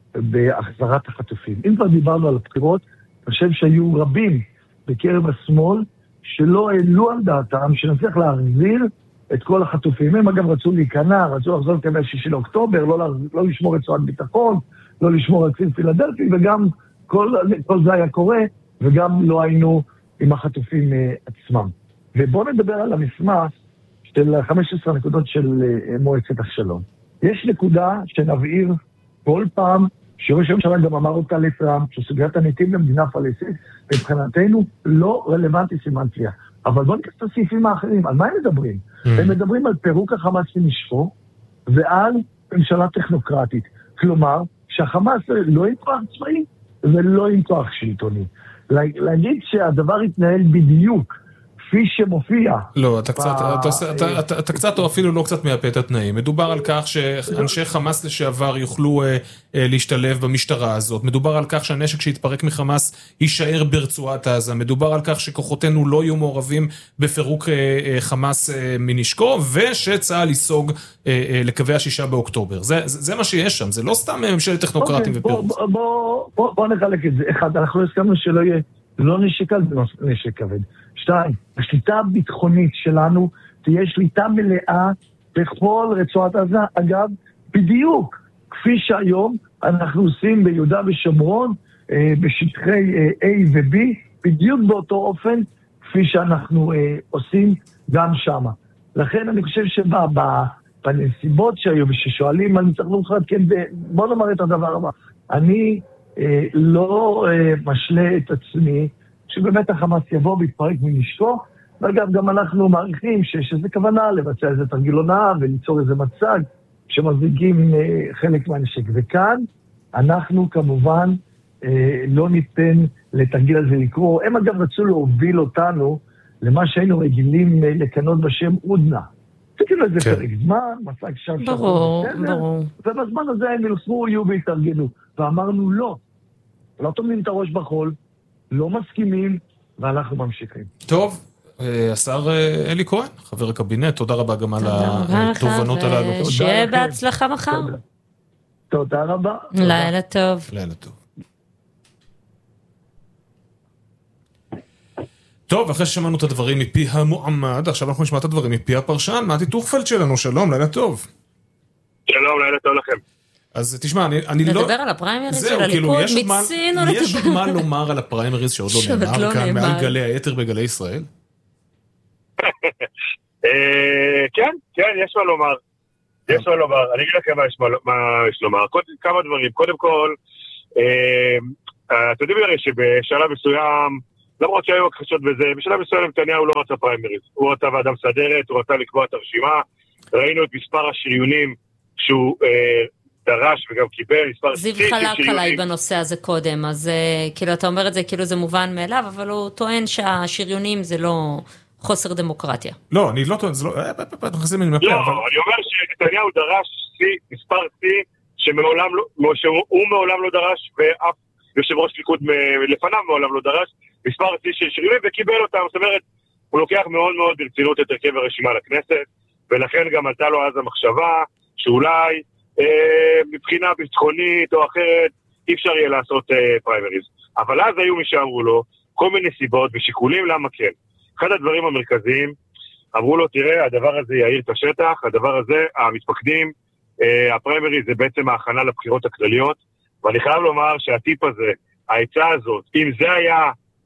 בהחזרת החטופים. אם כבר דיברנו על הבחירות, אני חושב שהיו רבים בקרב השמאל שלא העלו על דעתם שנצליח להחזיר את כל החטופים. הם אגב רצו להיכנע, רצו לחזור את השישי לאוקטובר, לא, לא לשמור רצועת ביטחון, לא לשמור על ציר פילדלפי, וגם כל, כל זה היה קורה, וגם לא היינו עם החטופים עצמם. ובואו נדבר על המסמך של חמש עשרה נקודות של מועצת השלום. יש נקודה שנבהיר כל פעם שראש הממשלה גם אמר אותה לטראמפ, שסוגיית הנתיב למדינה פלסטינית, מבחינתנו לא רלוונטי סימן קריאה. אבל בואו ניקח את הסעיפים האחרים, על מה הם מדברים? Mm. הם מדברים על פירוק החמאס ונשקו, ועל ממשלה טכנוקרטית. כלומר, שהחמאס לא עם כוח צבאי ולא עם כוח שלטוני. להגיד שהדבר יתנהל בדיוק, כפי שמופיע. לא, אתה קצת, אתה, אתה, אתה קצת או אפילו לא קצת מהפה את התנאים. מדובר על כך שאנשי חמאס לשעבר יוכלו אה, אה, להשתלב במשטרה הזאת. מדובר על כך שהנשק שהתפרק מחמאס יישאר ברצועת עזה. מדובר על כך שכוחותינו לא יהיו מעורבים בפירוק אה, אה, חמאס אה, מנשקו, ושצה"ל ייסוג אה, אה, לקווי השישה באוקטובר. זה, זה, זה מה שיש שם. זה לא סתם ממשלת טכנוקרטים ופירוץ. בוא, בוא, בוא, בוא נחלק את זה. אחד, אנחנו הסכמנו שלא יהיה לא נשק על זה נשק כבד. שתיים, השליטה הביטחונית שלנו תהיה שליטה מלאה בכל רצועת עזה. אגב, בדיוק כפי שהיום אנחנו עושים ביהודה ושומרון, אה, בשטחי אה, A ו-B, בדיוק באותו אופן כפי שאנחנו אה, עושים גם שם. לכן אני חושב שבנסיבות שהיו וששואלים על ניצחון מוחלט, כן, בוא נאמר את הדבר הבא. אני אה, לא אה, משלה את עצמי שבאמת החמאס יבוא ויתפרק מנשקו, ואגב גם אנחנו מעריכים שיש איזו כוונה לבצע איזה תרגיל הונאה וליצור איזה מצג שמזיגים אה, חלק מהנשק. וכאן אנחנו כמובן אה, לא ניתן לתרגיל הזה לקרוא. הם אגב רצו להוביל אותנו למה שהיינו רגילים אה, לקנות בשם עודנה. זה כאילו איזה פרק זמן, מצג שם שם. ברור, ברור. ובזמן הזה הם ילכו, יהיו והתארגנו. ואמרנו לא, לא טומנים את הראש בחול, לא מסכימים, ואנחנו ממשיכים. טוב, השר אלי כהן, חבר הקבינט, תודה רבה גם על התובנות הללו. שיהיה בהצלחה מחר. תודה רבה. לילה טוב. לילה טוב. טוב, אחרי ששמענו את הדברים מפי המועמד, עכשיו אנחנו נשמע את הדברים מפי הפרשן, מתי טוכפלד שלנו, שלום, לילה טוב. שלום, לילה טוב לכם. אז תשמע, אני, אני לא... לדבר על הפריימריז של זהו, הליכוד, כאילו, יש עוד מה- מיצינו יש עוד לדבר. מה לומר על הפריימריז שעוד לא שעוד נאמר לא כאן, נאמר. מעל גלי היתר בגלי ישראל? אה, כן, כן, יש מה לומר. יש מה לומר. אני אגיד לכם מה יש מה- מה יש לומר. קוד- כמה דברים. קודם כל, אה, אה, אתם יודעים הרי שבשלב מסוים, למרות שהיו הכחשות בזה, בשלב מסוים נתניהו לא רצה פריימריז. הוא רצה ועדה מסדרת, הוא רצה לקבוע את הרשימה. ראינו את מספר השריונים שהוא אה, דרש וגם קיבל, מספר זיו שיא של חלק שריונים. עליי בנושא הזה קודם, אז אה, כאילו אתה אומר את זה כאילו זה מובן מאליו, אבל הוא טוען שהשריונים זה לא חוסר דמוקרטיה. לא, אני לא טוען, זה לא... אה, פ- פ- פ- נכנסים לי מפה, לא, אבל... אני אומר שנתניהו דרש שיא, מספר שיא, שמעולם לא, שהוא מעולם לא דרש, ואף יושב ראש ליכוד מ- לפניו מעולם לא דרש, מספר שיא של שריונים וקיבל אותם, זאת אומרת, הוא לוקח מאוד מאוד ברצינות את הרכב הרשימה לכנסת, ולכן גם עלתה לו אז המחשבה, שאולי אה, מבחינה ביטחונית או אחרת, אי אפשר יהיה לעשות אה, פריימריז. אבל אז היו מי שאמרו לו, כל מיני סיבות ושיקולים למה כן. אחד הדברים המרכזיים, אמרו לו, תראה, הדבר הזה יעיר את השטח, הדבר הזה, המתפקדים, אה, הפריימריז זה בעצם ההכנה לבחירות הכלליות, ואני חייב לומר שהטיפ הזה, העצה הזאת, אם זה היה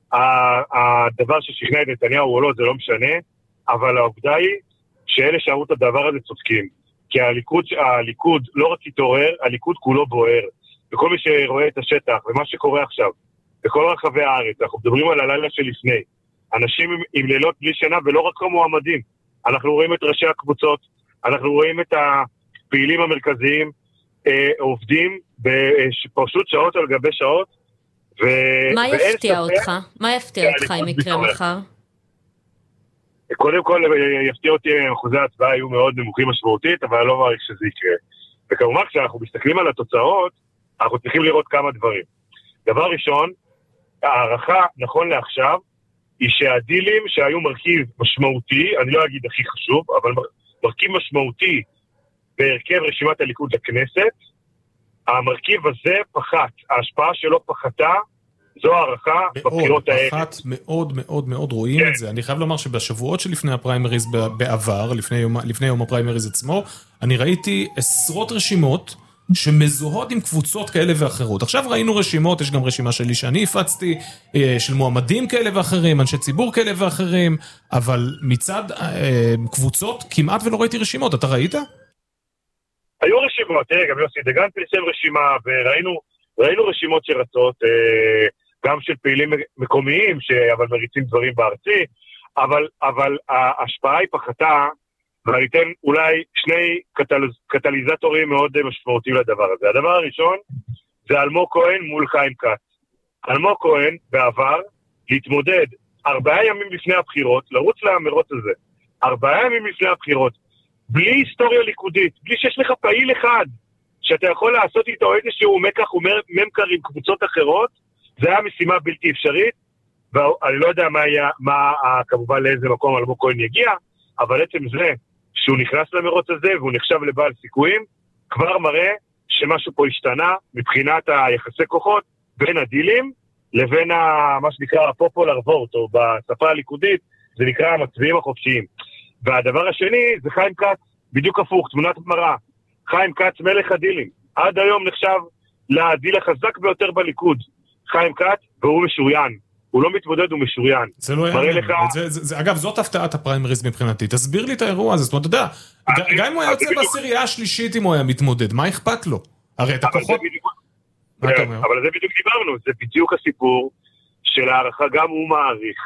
הדבר ששכנע את נתניהו או לא, זה לא משנה, אבל העובדה היא שאלה שאמרו את הדבר הזה צודקים. כי הליכוד, הליכוד לא רק התעורר, הליכוד כולו בוער. וכל מי שרואה את השטח, ומה שקורה עכשיו, בכל רחבי הארץ, אנחנו מדברים על הלילה שלפני. אנשים עם, עם לילות בלי שינה, ולא רק המועמדים. אנחנו רואים את ראשי הקבוצות, אנחנו רואים את הפעילים המרכזיים, אה, עובדים בפשוט שעות על גבי שעות, ו... מה יפתיע אותך? מה יפתיע אותך אם הליכוד יקרה מתעורר. מחר? קודם כל, יפתיע אותי, אחוזי ההצבעה היו מאוד נמוכים משמעותית, אבל אני לא מעריך שזה יקרה. וכמובן, כשאנחנו מסתכלים על התוצאות, אנחנו צריכים לראות כמה דברים. דבר ראשון, הערכה, נכון לעכשיו, היא שהדילים שהיו מרכיב משמעותי, אני לא אגיד הכי חשוב, אבל מרכיב משמעותי בהרכב רשימת הליכוד לכנסת, המרכיב הזה פחת, ההשפעה שלו פחתה, זו הערכה בבחירות האלה. מאוד, אחת מאוד מאוד מאוד רואים כן. את זה. אני חייב לומר שבשבועות שלפני הפריימריז ב- בעבר, לפני יום, לפני יום הפריימריז עצמו, אני ראיתי עשרות רשימות שמזוהות עם קבוצות כאלה ואחרות. עכשיו ראינו רשימות, יש גם רשימה שלי שאני הפצתי, אה, של מועמדים כאלה ואחרים, אנשי ציבור כאלה ואחרים, אבל מצד אה, קבוצות כמעט ולא ראיתי רשימות. אתה ראית? היו רשימות, תראה, גם יוסי דגן פרסם רשימה, וראינו ראינו רשימות שרצות, אה, גם של פעילים מקומיים, אבל מריצים דברים בארצי, אבל, אבל ההשפעה היא פחתה, ואני אתן אולי שני קטל, קטליזטורים מאוד משמעותיים לדבר הזה. הדבר הראשון זה אלמוג כהן מול חיים כץ. אלמוג כהן בעבר להתמודד ארבעה ימים לפני הבחירות, לרוץ למרוץ הזה, ארבעה ימים לפני הבחירות, בלי היסטוריה ליכודית, בלי שיש לך פעיל אחד, שאתה יכול לעשות איתו איזשהו מקח וממכר עם קבוצות אחרות, זה היה משימה בלתי אפשרית, ואני לא יודע מה היה, מה, כמובן לאיזה מקום אלמוג כהן יגיע, אבל עצם זה שהוא נכנס למרוץ הזה, והוא נחשב לבעל סיכויים, כבר מראה שמשהו פה השתנה, מבחינת היחסי כוחות, בין הדילים, לבין ה, מה שנקרא הפופולר וורט, או בשפה הליכודית, זה נקרא המצביעים החופשיים. והדבר השני, זה חיים כץ, בדיוק הפוך, תמונת מראה. חיים כץ מלך הדילים, עד היום נחשב לדיל החזק ביותר בליכוד, חיים כץ, והוא משוריין, הוא לא מתמודד, הוא משוריין. זה לא יאמן, לך... זה, זה, זה, אגב, זאת הפתעת הפריימריז מבחינתי, תסביר לי את האירוע הזה, זאת אומרת, אתה יודע, גם אם הוא היה יוצא בעשירייה השלישית אם הוא היה מתמודד, מה אכפת לו? הרי את הכוחות... מה אתה אומר? אבל זה בדיוק דיברנו, זה בדיוק הסיפור של הערכה, גם הוא מעריך,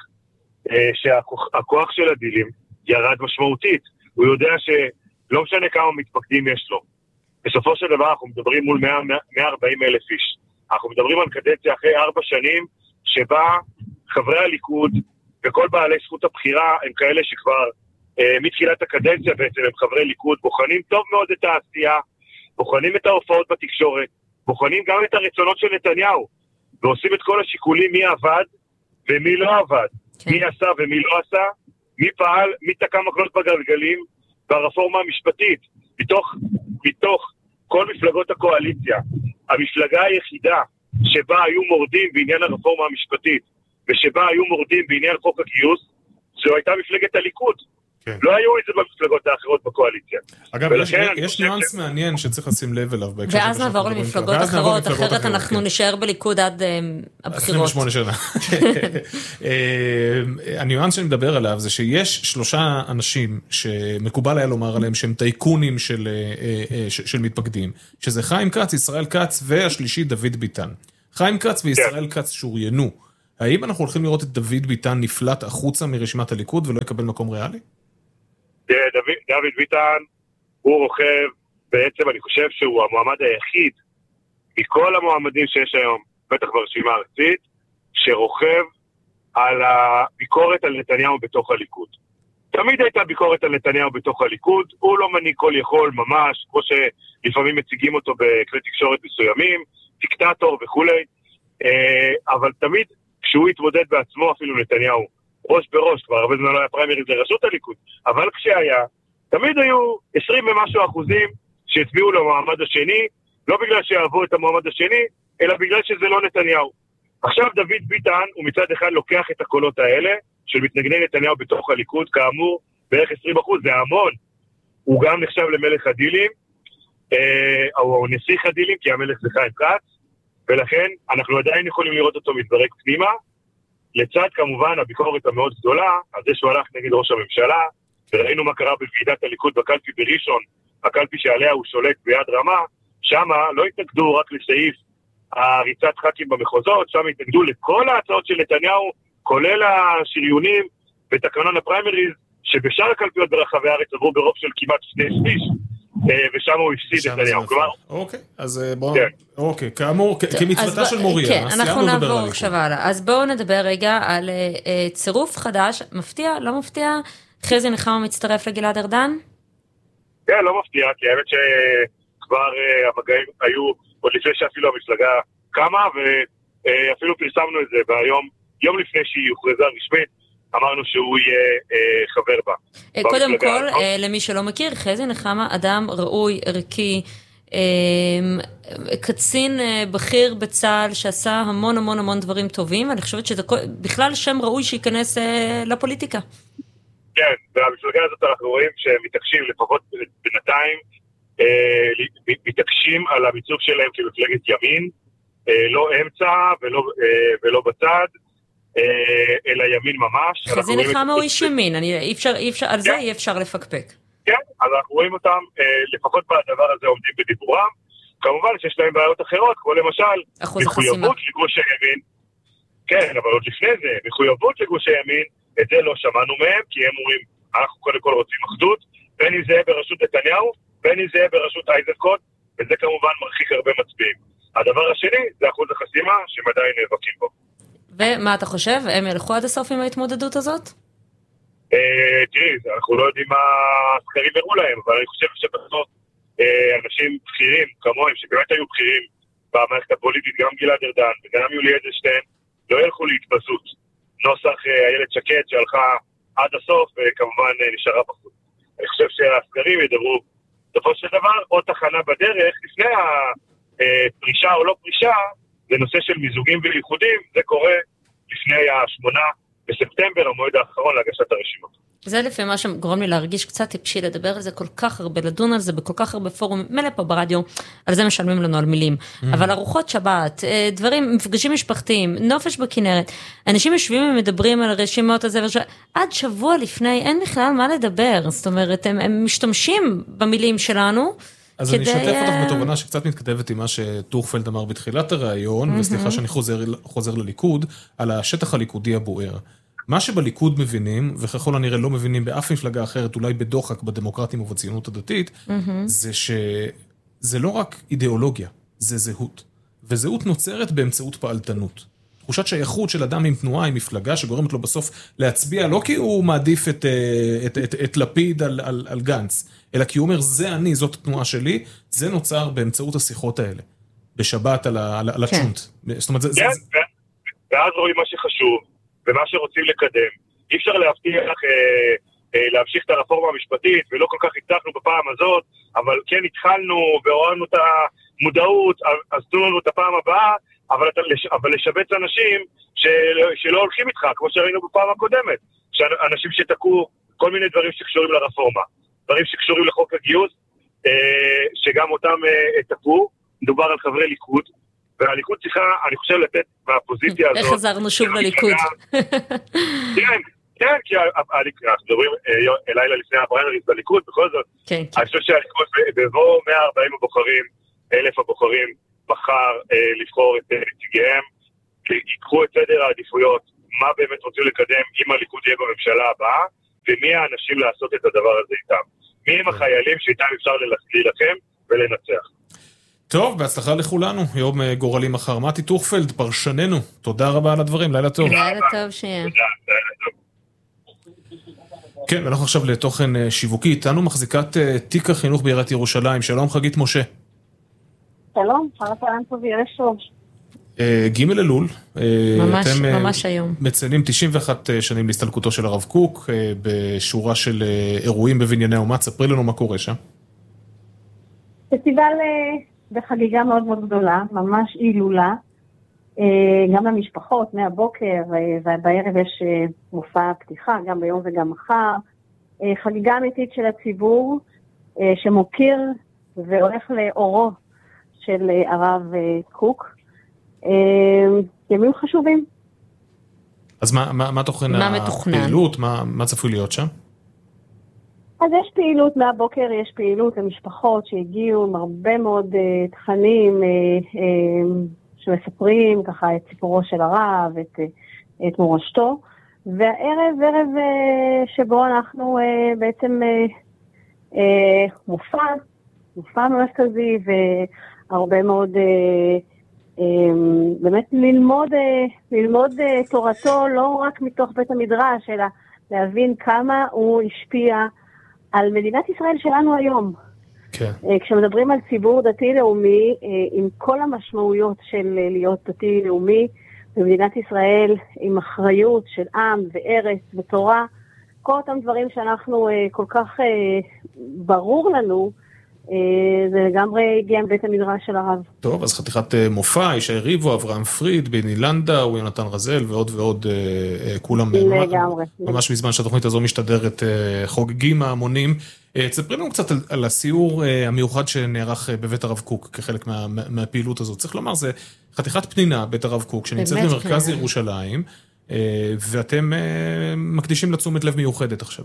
שהכוח של הדילים ירד משמעותית, הוא יודע ש... לא משנה כמה מתפקדים יש לו. בסופו של דבר אנחנו מדברים מול מאה וארבעים אלף איש. אנחנו מדברים על קדנציה אחרי ארבע שנים, שבה חברי הליכוד וכל בעלי זכות הבחירה הם כאלה שכבר אה, מתחילת הקדנציה בעצם הם חברי ליכוד, בוחנים טוב מאוד את העשייה, בוחנים את ההופעות בתקשורת, בוחנים גם את הרצונות של נתניהו, ועושים את כל השיקולים מי עבד ומי לא עבד, כן. מי עשה ומי לא עשה, מי פעל, מי תקע מקלות בגלגלים, ברפורמה המשפטית, מתוך, מתוך כל מפלגות הקואליציה, המפלגה היחידה שבה היו מורדים בעניין הרפורמה המשפטית, ושבה היו מורדים בעניין חוק הגיוס, זו הייתה מפלגת הליכוד. כן. לא היו את זה במפלגות האחרות בקואליציה. אגב, יש, יש ניואנס ש... מעניין שצריך לשים לב אליו. ואז נעבור למפלגות אחרות, אחרת אנחנו כן. נשאר בליכוד עד uh, הבחירות. עשרים ושמונה שנה. הניואנס שאני מדבר עליו זה שיש שלושה אנשים שמקובל היה לומר עליהם שהם טייקונים של, של, של מתפקדים, שזה חיים כץ, ישראל כץ והשלישי דוד ביטן. חיים כץ וישראל כן. כץ שוריינו. האם אנחנו הולכים לראות את דוד ביטן נפלט החוצה מרשימת הליכוד ולא יקבל מקום ריאלי? דוד, דוד ביטן הוא רוכב, בעצם אני חושב שהוא המועמד היחיד מכל המועמדים שיש היום, בטח ברשימה הארצית, שרוכב על הביקורת על נתניהו בתוך הליכוד. תמיד הייתה ביקורת על נתניהו בתוך הליכוד, הוא לא מנהיג כל יכול ממש, כמו שלפעמים מציגים אותו בכלי תקשורת מסוימים, דיקטטור וכולי, אבל תמיד כשהוא התמודד בעצמו אפילו נתניהו, ראש בראש, כבר הרבה זמן לא היה פריימריז לראשות הליכוד, אבל כשהיה, תמיד היו עשרים ומשהו אחוזים שהצביעו למועמד השני, לא בגלל שאהבו את המועמד השני, אלא בגלל שזה לא נתניהו. עכשיו דוד ביטן, הוא מצד אחד לוקח את הקולות האלה, של מתנגדי נתניהו בתוך הליכוד, כאמור, בערך עשרים אחוז, זה המון. הוא גם נחשב למלך הדילים, אה, או נסיך הדילים, כי המלך זה חיים כץ, ולכן אנחנו עדיין יכולים לראות אותו מתברק פנימה, לצד כמובן הביקורת המאוד גדולה, על זה שהוא הלך נגד ראש הממשלה, וראינו מה קרה בוועידת הליכוד בקלפי בראשון, הקלפי שעליה הוא שולט ביד רמה, שמה לא התנגדו רק לסעיף הריצת ח"כים במחוזות, שם התנגדו לכל ההצעות של נתניהו, כולל השריונים ותקנון הפריימריז, שבשאר הקלפיות ברחבי הארץ עברו ברוב של כמעט שני שליש, ושם הוא הפסיד את נתניהו. אוקיי, אז בואו, אוקיי, כאמור, כמצוותה של מוריה, כן, אנחנו נעבור עכשיו הלאה. אז בואו נדבר רגע על צירוף חדש, מפתיע, לא מפתיע, חזי נחמה מצטרף לגלעד ארדן? כן, לא מפתיע, כי האמת שכבר המגעים היו, עוד לפני שאפילו המפלגה קמה, ואפילו פרסמנו את זה ביום, יום לפני שהיא הוכרזה רשמית, אמרנו שהוא יהיה אה, חבר בה. קודם כל, אה, למי שלא מכיר, חזי נחמה, אדם ראוי, ערכי, אה, קצין אה, בכיר בצה"ל, שעשה המון המון המון דברים טובים, אני חושבת שזה בכלל שם ראוי שייכנס אה, לפוליטיקה. כן, והמפלגה הזאת אנחנו רואים שמתעקשים, לפחות בינתיים, אה, מתעקשים על המיצוב שלהם כמפלגת ימין, אה, לא אמצע ולא, אה, ולא בצד, אלא ימין ממש. חזי נחמה הוא איש ימין, על זה אי אפשר לפקפק. כן, אז אנחנו רואים אותם, לפחות בדבר הזה עומדים בדיבורם, כמובן שיש להם בעיות אחרות, כמו למשל, מחויבות לגוש הימין, כן, אבל עוד לפני זה, מחויבות לגוש הימין, את זה לא שמענו מהם, כי הם אומרים, אנחנו קודם כל רוצים אחדות, בין אם זה יהיה בראשות נתניהו, בין אם זה יהיה בראשות איזנקוט, וזה כמובן מרחיק הרבה מצביעים. הדבר השני, זה אחוז החסימה, שהם עדיין נאבקים בו. ומה אתה חושב? הם ילכו עד הסוף עם ההתמודדות הזאת? תראי, אנחנו לא יודעים מה הסקרים הראו להם, אבל אני חושב שבסוף אנשים בכירים כמוהם, שבאמת היו בכירים במערכת הפוליטית, גם גלעד ארדן וגם יולי אדלשטיין, לא ילכו להתבזות. נוסח איילת שקד שהלכה עד הסוף, וכמובן נשארה בחוץ. אני חושב שהסקרים ידברו בסופו של דבר, עוד תחנה בדרך, לפני הפרישה או לא פרישה, זה נושא של מיזוגים וייחודים, זה קורה לפני השמונה בספטמבר, המועד האחרון להגשת הרשימות. זה לפי מה שגורם לי להרגיש קצת טיפשי לדבר על זה כל כך הרבה, לדון על זה בכל כך הרבה פורום, מלא פה ברדיו, על זה משלמים לנו על מילים, אבל ארוחות שבת, דברים, מפגשים משפחתיים, נופש בכנרת, אנשים יושבים ומדברים על הרשימות הזה, עד שבוע לפני אין בכלל מה לדבר, זאת אומרת, הם, הם משתמשים במילים שלנו, אז אני אשתף אותך בתובנה שקצת מתכתבת עם מה שטורפלד אמר בתחילת הרעיון, וסליחה שאני חוזר לליכוד, על השטח הליכודי הבוער. מה שבליכוד מבינים, וככל הנראה לא מבינים באף מפלגה אחרת, אולי בדוחק בדמוקרטים ובציונות הדתית, זה שזה לא רק אידיאולוגיה, זה זהות. וזהות נוצרת באמצעות פעלתנות. תחושת שייכות של אדם עם תנועה, עם מפלגה, שגורמת לו בסוף להצביע, לא כי הוא מעדיף את, את, את, את לפיד על, על, על גנץ, אלא כי הוא אומר, זה אני, זאת התנועה שלי, זה נוצר באמצעות השיחות האלה, בשבת על, על, על הצ'ונט. זאת אומרת, זה, כן, זה, זה... ואז רואים מה שחשוב, ומה שרוצים לקדם. אי אפשר להבטיח, אה, אה, להמשיך את הרפורמה המשפטית, ולא כל כך הצלחנו בפעם הזאת, אבל כן התחלנו והורדנו את המודעות, אז תנו לנו את הפעם הבאה, אבל, אבל לשבץ אנשים של, שלא הולכים איתך, כמו שראינו בפעם הקודמת, שאנשים שתקעו כל מיני דברים שקשורים לרפורמה, דברים שקשורים לחוק הגיוס, שגם אותם תקעו, מדובר על חברי ליכוד, והליכוד צריכה, אני חושב, לתת מהפוזיציה הזאת. איך חזרנו שוב לליכוד? כן, כן, כי אנחנו מדברים לילה לפני הפריימריז בליכוד, בכל זאת, אני חושב שהליכוד בבוא מאה וארבעים הבוחרים, אלף הבוחרים, בחר לבחור את נציגיהם, ייקחו את סדר העדיפויות, מה באמת רוצים לקדם אם הליכוד יהיה בממשלה הבאה, ומי האנשים לעשות את הדבר הזה איתם. מי הם החיילים שאיתם אפשר להילחם ולנצח. טוב, בהצלחה לכולנו, יום גורלי מחר. מתי טוכפלד, פרשננו, תודה רבה על הדברים, לילה טוב. לילה טוב שיהיה. תודה, לילה טוב. כן, ואנחנו עכשיו לתוכן שיווקי, איתנו מחזיקת תיק החינוך בעיריית ירושלים. שלום חגית משה. שלום, חלק פעם טוב וירש טוב. ג' אלול, ממש, אתם ממש היום. מציינים תשעים ואחת שנים להסתלקותו של הרב קוק, בשורה של אירועים בבנייני האומה. ספרי לנו מה קורה שם. פסטיבל בחגיגה מאוד מאוד גדולה, ממש הילולה, גם למשפחות מהבוקר, ובערב יש מופע פתיחה, גם ביום וגם מחר. חגיגה אמיתית של הציבור, שמוקיר והולך לאורו של הרב קוק. ימים חשובים. אז מה, מה, מה תוכן הפעילות? מה, מה צפוי להיות שם? אז יש פעילות מהבוקר, יש פעילות למשפחות שהגיעו עם הרבה מאוד uh, תכנים uh, uh, שמספרים ככה את סיפורו של הרב, את, uh, את מורשתו, והערב, ערב uh, שבו אנחנו uh, בעצם uh, uh, מופע, מופע מרכזי והרבה מאוד uh, uh, באמת ללמוד, uh, ללמוד uh, תורתו לא רק מתוך בית המדרש, אלא להבין כמה הוא השפיע על מדינת ישראל שלנו היום. כן. כשמדברים על ציבור דתי-לאומי, עם כל המשמעויות של להיות דתי-לאומי, במדינת ישראל עם אחריות של עם וארץ ותורה, כל אותם דברים שאנחנו כל כך ברור לנו, זה לגמרי הגיע מבית המדרש של הרב. טוב, אז חתיכת מופע, ישי ריבו, אברהם פריד, בני לנדאו, יונתן רזל ועוד ועוד כולם. לגמרי. ממש בזמן שהתוכנית הזו משתדרת חוגגים ההמונים. תספרי לנו קצת על, על הסיור המיוחד שנערך בבית הרב קוק כחלק מה, מהפעילות הזאת. צריך לומר, זה חתיכת פנינה בית הרב קוק שנמצאת במרכז ירושלים, ואתם מקדישים לתשומת לב מיוחדת עכשיו.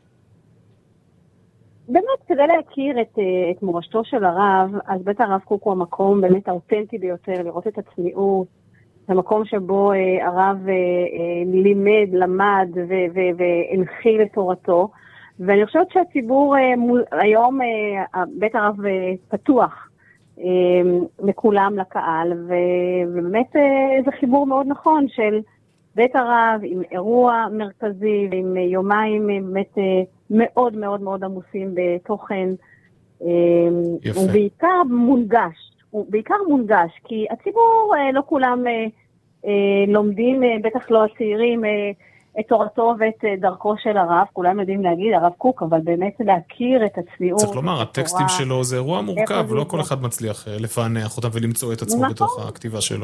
באמת, כדי להכיר את, את מורשתו של הרב, אז בית הרב קוק הוא המקום באמת האותנטי ביותר, לראות את הצניעות, המקום שבו אה, הרב אה, אה, לימד, למד והנחיל את תורתו, ואני חושבת שהציבור אה, מול, היום אה, בית הרב אה, פתוח אה, לכולם, לקהל, ובאמת אה, זה חיבור מאוד נכון של בית הרב עם אירוע מרכזי ועם יומיים באמת אה, מאוד מאוד מאוד עמוסים בתוכן, יפה. הוא בעיקר מונגש, הוא בעיקר מונגש, כי הציבור לא כולם לומדים, בטח לא הצעירים, את תורתו ואת דרכו של הרב, כולם יודעים להגיד הרב קוק, אבל באמת להכיר את הצניעות. צריך לומר, הטקסטים שלו זה אירוע מורכב, לא כל אחד מצליח לפענח אותם ולמצוא את עצמו בתוך הכתיבה שלו.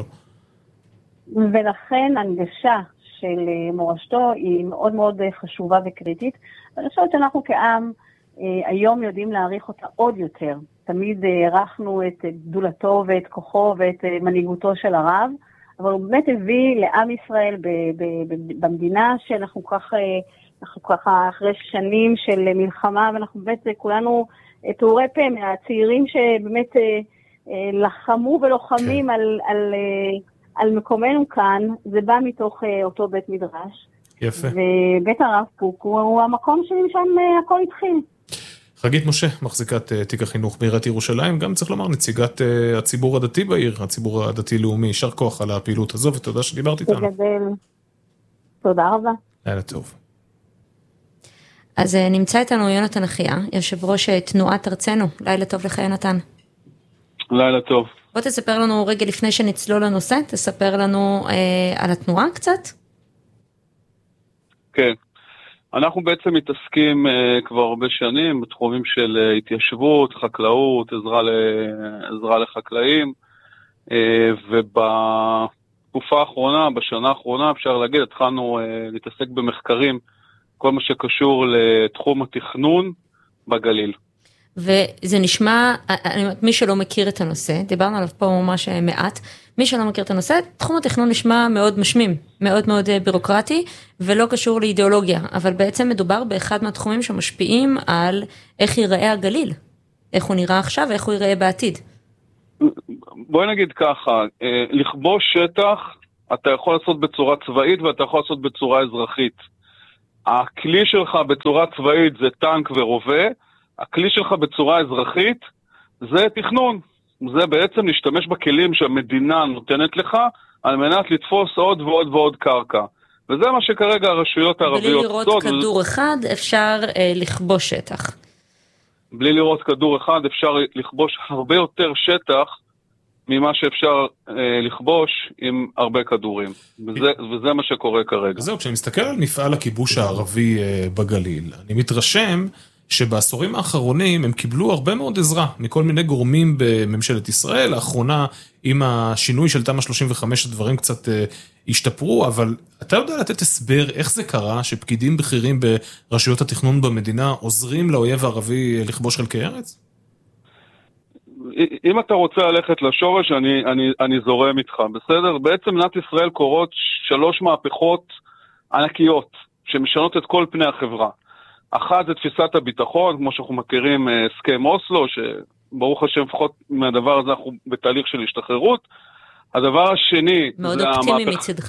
ולכן הנגשה של מורשתו היא מאוד מאוד חשובה וקריטית. אני חושבת שאנחנו כעם היום יודעים להעריך אותה עוד יותר. תמיד הערכנו את גדולתו ואת כוחו ואת מנהיגותו של הרב, אבל הוא באמת הביא לעם ישראל במדינה שאנחנו ככה, אנחנו ככה אחרי שנים של מלחמה, ואנחנו באמת כולנו תאורי פה מהצעירים שבאמת לחמו ולוחמים על, על, על מקומנו כאן, זה בא מתוך אותו בית מדרש. יפה. ובית הרב קוק הוא, הוא המקום שמשם הכל התחיל. חגית משה, מחזיקת תיק החינוך בעיריית ירושלים, גם צריך לומר נציגת הציבור הדתי בעיר, הציבור הדתי-לאומי, יישר כוח על הפעילות הזו, ותודה שדיברת איתנו. תגדל. תודה רבה. לילה טוב. אז נמצא איתנו יונתן אחיה, יושב ראש תנועת ארצנו. לילה טוב לך יונתן. לילה טוב. בוא תספר לנו רגע לפני שנצלול לנושא, תספר לנו אה, על התנועה קצת. כן. אנחנו בעצם מתעסקים uh, כבר הרבה שנים בתחומים של uh, התיישבות, חקלאות, עזרה, ל... עזרה לחקלאים, uh, ובתקופה האחרונה, בשנה האחרונה, אפשר להגיד, התחלנו uh, להתעסק במחקרים כל מה שקשור לתחום התכנון בגליל. וזה נשמע, מי שלא מכיר את הנושא, דיברנו עליו פה ממש מעט, מי שלא מכיר את הנושא, תחום התכנון נשמע מאוד משמים, מאוד מאוד בירוקרטי, ולא קשור לאידיאולוגיה, אבל בעצם מדובר באחד מהתחומים שמשפיעים על איך ייראה הגליל, איך הוא נראה עכשיו ואיך הוא ייראה בעתיד. בואי נגיד ככה, לכבוש שטח, אתה יכול לעשות בצורה צבאית ואתה יכול לעשות בצורה אזרחית. הכלי שלך בצורה צבאית זה טנק ורובה, הכלי שלך בצורה אזרחית זה תכנון. זה בעצם להשתמש בכלים שהמדינה נותנת לך על מנת לתפוס עוד ועוד ועוד קרקע. וזה מה שכרגע הרשויות הערביות עושות. בלי לראות כדור אחד אפשר אה, לכבוש שטח. בלי לראות כדור אחד אפשר לכבוש הרבה יותר שטח ממה שאפשר אה, לכבוש עם הרבה כדורים. וזה, וזה מה שקורה כרגע. זהו, כשאני מסתכל על מפעל הכיבוש הערבי אה, בגליל, אני מתרשם שבעשורים האחרונים הם קיבלו הרבה מאוד עזרה מכל מיני גורמים בממשלת ישראל. לאחרונה עם השינוי של תמ"א שלושים וחמש הדברים קצת אה, השתפרו, אבל אתה יודע לתת הסבר איך זה קרה שפקידים בכירים ברשויות התכנון במדינה עוזרים לאויב הערבי לכבוש חלקי ארץ? אם אתה רוצה ללכת לשורש, אני, אני, אני זורם איתך, בסדר? בעצם מדינת ישראל קורות שלוש מהפכות ענקיות שמשנות את כל פני החברה. אחת זה תפיסת הביטחון, כמו שאנחנו מכירים הסכם אוסלו, שברוך השם לפחות מהדבר הזה אנחנו בתהליך של השתחררות. הדבר השני... מאוד אופטימי מצדך.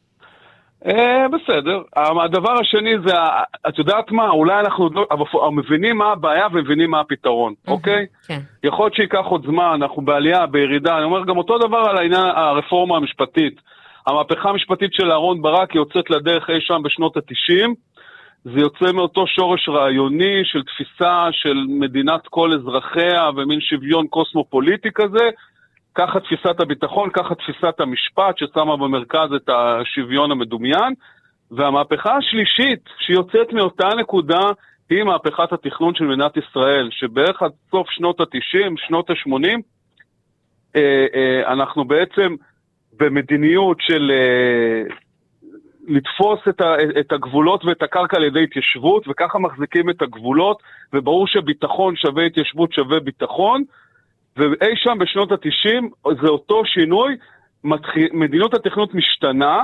אה, בסדר. הדבר השני זה, את יודעת מה, אולי אנחנו מבינים מה הבעיה ומבינים מה הפתרון, אוקיי? כן. יכול להיות שיקח עוד זמן, אנחנו בעלייה, בירידה, אני אומר גם אותו דבר על העניין הרפורמה המשפטית. המהפכה המשפטית של אהרון ברק יוצאת לדרך אי שם בשנות ה-תשעים, זה יוצא מאותו שורש רעיוני של תפיסה של מדינת כל אזרחיה ומין שוויון קוסמופוליטי כזה, ככה תפיסת הביטחון, ככה תפיסת המשפט ששמה במרכז את השוויון המדומיין, והמהפכה השלישית שיוצאת מאותה נקודה היא מהפכת התכנון של מדינת ישראל, שבערך עד סוף שנות ה-תשעים, שנות ה-שמונים, אה, אה, אנחנו בעצם במדיניות של... אה, לתפוס את, ה, את הגבולות ואת הקרקע על ידי התיישבות, וככה מחזיקים את הגבולות, וברור שביטחון שווה התיישבות שווה ביטחון, ואי שם בשנות ה-תשעים, זה אותו שינוי, מתחיל, מדיניות התכנות משתנה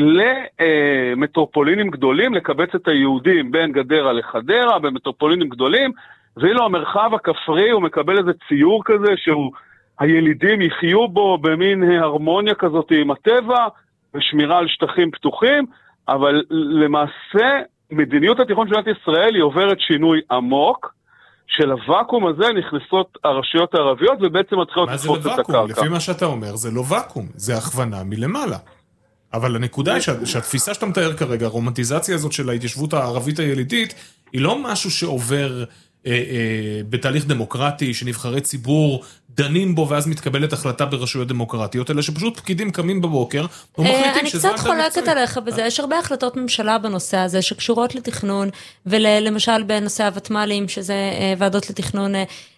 למטרופולינים גדולים, לקבץ את היהודים בין גדרה לחדרה, במטרופולינים גדולים, ואילו המרחב הכפרי הוא מקבל איזה ציור כזה, שהוא, הילידים יחיו בו במין הרמוניה כזאת עם הטבע, ושמירה על שטחים פתוחים, אבל למעשה מדיניות התיכון של מדינת ישראל היא עוברת שינוי עמוק, של הוואקום הזה נכנסות הרשויות הערביות, ובעצם מתחילות לתפוס את הקרקע. מה זה לוואקום? לפי מה שאתה אומר, זה לא ואקום, זה הכוונה מלמעלה. אבל הנקודה היא שה, שהתפיסה שאתה מתאר כרגע, הרומנטיזציה הזאת של ההתיישבות הערבית הילידית, היא לא משהו שעובר אה, אה, בתהליך דמוקרטי, שנבחרי ציבור דנים בו, ואז מתקבלת החלטה ברשויות דמוקרטיות, אלא שפשוט פקידים קמים בבוקר, ומחליטים שזה... אני קצת חולקת עליך בזה, יש הרבה החלטות ממשלה בנושא הזה, שקשורות לתכנון, ולמשל בנושא הוותמ"לים, שזה ועדות לתכנון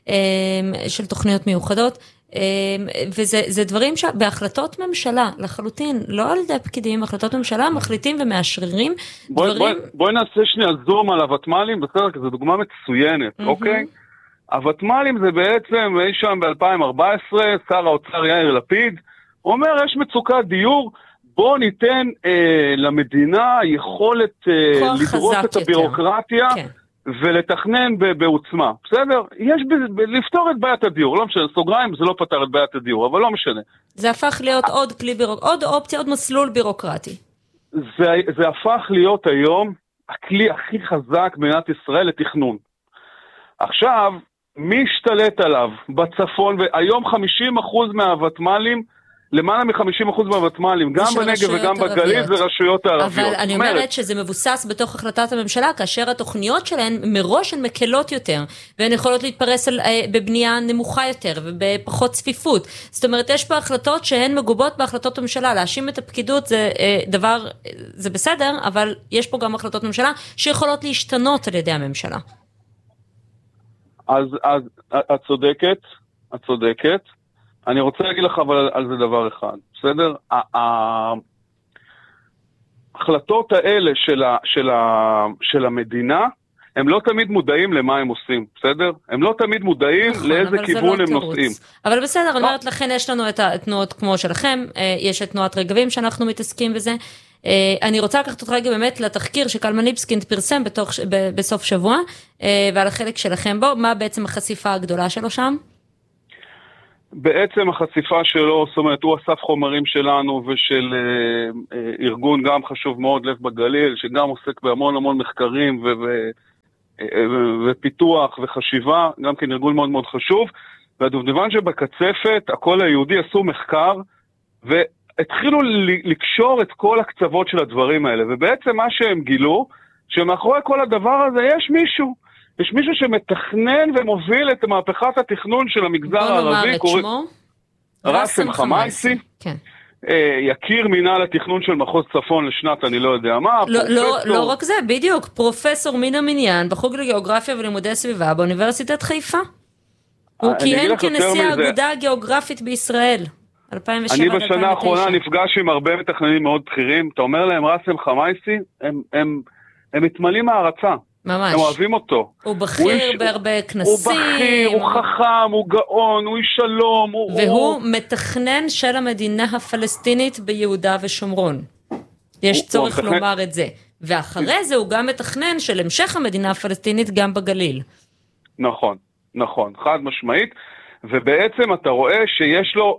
של תוכניות מיוחדות, וזה דברים שבהחלטות ממשלה, לחלוטין, לא על ידי פקידים, החלטות ממשלה, מחליטים ומאשררים דברים... בואי נעשה שנייה זום על הוותמ"לים, בסדר, כי זו דוגמה מצוינת, אוקיי? הוותמ"לים זה בעצם, אי שם ב-אלפיים וארבע עשרה, שר האוצר יאיר לפיד, אומר, יש מצוקת דיור, בוא ניתן אה, למדינה יכולת אה, לדרוס את הבירוקרטיה, כן. ולתכנן ב- בעוצמה, בסדר? יש ב- ב- לפתור את בעיית הדיור, לא משנה, סוגריים זה לא פתר את בעיית הדיור, אבל לא משנה. זה הפך להיות עוד כלי בירוקרטי, עוד אופציה, עוד מסלול בירוקרטי. זה, זה הפך להיות היום הכלי הכי חזק במדינת ישראל לתכנון. עכשיו, מי השתלט עליו בצפון, והיום חמישים אחוז מהוותמ"לים, למעלה מ-חמישים אחוז מהוותמ"לים, גם בנגב וגם בגליל, זה רשויות הערביות. אבל אני אומרת שזה מבוסס בתוך החלטת הממשלה, כאשר התוכניות שלהן מראש הן מקלות יותר, והן יכולות להתפרס על, בבנייה נמוכה יותר, ובפחות צפיפות. זאת אומרת, יש פה החלטות שהן מגובות בהחלטות הממשלה, להאשים את הפקידות זה דבר, זה בסדר, אבל יש פה גם החלטות ממשלה, שיכולות להשתנות על ידי הממשלה. אז, אז את צודקת, את צודקת. אני רוצה להגיד לך אבל על זה דבר אחד, בסדר? ההחלטות האלה של, ה, של, ה, של המדינה, הם לא תמיד מודעים למה הם עושים, בסדר? הם לא תמיד מודעים נכון, לאיזה כיוון לא הם תירוץ. נוסעים. אבל בסדר, אני אומרת לכן, יש לנו את התנועות כמו שלכם, יש את תנועת רגבים שאנחנו מתעסקים בזה. אני רוצה לקחת אותך רגע באמת לתחקיר שקלמן ליבסקינד פרסם בתוך, בסוף שבוע, ועל החלק שלכם בו, מה בעצם החשיפה הגדולה שלו שם? בעצם החשיפה שלו, זאת אומרת, הוא אסף חומרים שלנו ושל אה, אה, ארגון גם חשוב מאוד, לב בגליל, שגם עוסק בהמון המון מחקרים ו- ו- אה, ו- ופיתוח וחשיבה, גם כן ארגון מאוד מאוד חשוב, והדובדבן שבקצפת, הכל היהודי עשו מחקר, והתחילו ל- לקשור את כל הקצוות של הדברים האלה, ובעצם מה שהם גילו, שמאחורי כל הדבר הזה יש מישהו, יש מישהו שמתכנן ומוביל את מהפכת התכנון של המגזר הערבי. בוא נאמר את שמו. ראסם חמאיסי. כן. יכיר מינהל התכנון של מחוז צפון לשנת אני לא יודע מה. לא, לא, לא רק זה, בדיוק. פרופסור מן המניין בחוג לגיאוגרפיה ולימודי סביבה באוניברסיטת חיפה. הוא כיהן כנשיא האגודה הגיאוגרפית בישראל. אלפיים ושבע עד אלפיים ותשע. אני בשנה האחרונה נפגש עם הרבה מתכננים מאוד בכירים. אתה אומר להם ראסם חמאיסי, הם, הם, הם מתמלאים הערצה. ממש. הם אוהבים אותו. הוא בכיר הוא בהרבה כנסים. הוא בכיר, הוא חכם, הוא גאון, הוא איש שלום. הוא, והוא הוא... מתכנן של המדינה הפלסטינית ביהודה ושומרון. יש הוא, צורך הוא לומר מתכנן... את זה. ואחרי זה הוא גם מתכנן של המשך המדינה הפלסטינית גם בגליל. נכון, נכון, חד משמעית. ובעצם אתה רואה שיש לו...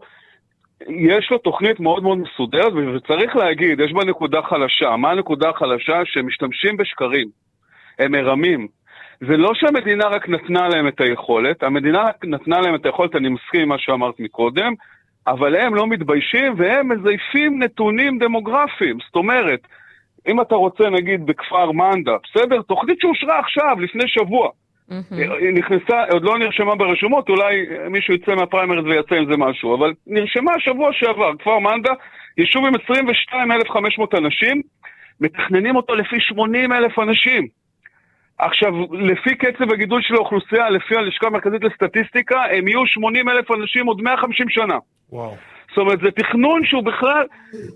יש לו תוכנית מאוד מאוד מסודרת, וצריך להגיד, יש בה נקודה חלשה. מה הנקודה החלשה? שמשתמשים בשקרים. הם מרמים. זה לא שהמדינה רק נתנה להם את היכולת, המדינה רק נתנה להם את היכולת, אני מסכים עם מה שאמרת מקודם, אבל הם לא מתביישים, והם מזייפים נתונים דמוגרפיים. זאת אומרת, אם אתה רוצה נגיד בכפר מנדה, בסדר? תוכנית שאושרה עכשיו, לפני שבוע. היא נכנסה, עוד לא נרשמה ברשומות, אולי מישהו יצא מהפריימריז ויצא עם זה משהו, אבל נרשמה שבוע שעבר, כפר מנדה, יישוב עם עשרים ושתיים אלף וחמש מאות אנשים, מתכננים אותו לפי שמונים אלף אנשים. עכשיו, לפי קצב הגידול של האוכלוסייה, לפי הלשכה המרכזית לסטטיסטיקה, הם יהיו שמונים אלף אנשים עוד מאה וחמישים שנה. וואו. זאת אומרת, זה תכנון שהוא בכלל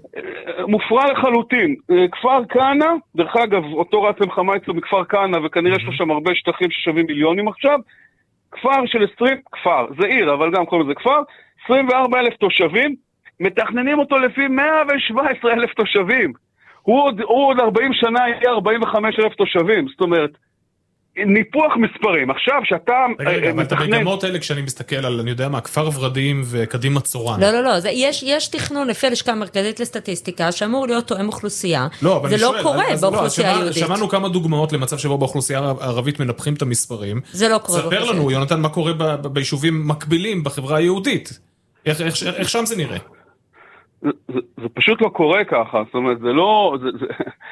מופרע לחלוטין. כפר כהנא, דרך אגב, אותו ראסם חמאיסי הוא מכפר כהנא, וכנראה יש לו שם הרבה שטחים ששווים מיליונים עכשיו, כפר של עשרים, כפר, זה עיר, אבל גם קוראים לזה כפר, עשרים וארבעה אלף תושבים, מתכננים אותו לפי מאה ושבע עשרה אלף תושבים. הוא עוד, הוא עוד ארבעים שנה יהיה ארבעים וחמישה אלף תושבים, זאת אומרת, ניפוח מספרים. עכשיו, שאתה רגע, רגע, אבל את המגמות האלה, כשאני מסתכל על, אני יודע מה, כפר ורדים וקדימה צורן. לא, לא, לא, זה, יש, יש תכנון לפי הלשכה המרכזית לסטטיסטיקה, שאמור להיות תואם אוכלוסייה. לא, אבל זה לא שואל, קורה אז, באוכלוסייה לא, היהודית. שמע, שמענו כמה דוגמאות למצב שבו באוכלוסייה הערבית מנפחים את המספרים. זה לא קורה. ספר לנו, יונתן, מה קורה ב, ב, ביישובים מקבילים בחברה היהודית. איך, איך, איך, איך שם זה נראה? זה, זה, זה פשוט לא קורה ככה, זאת אומרת, זה לא... זה, זה...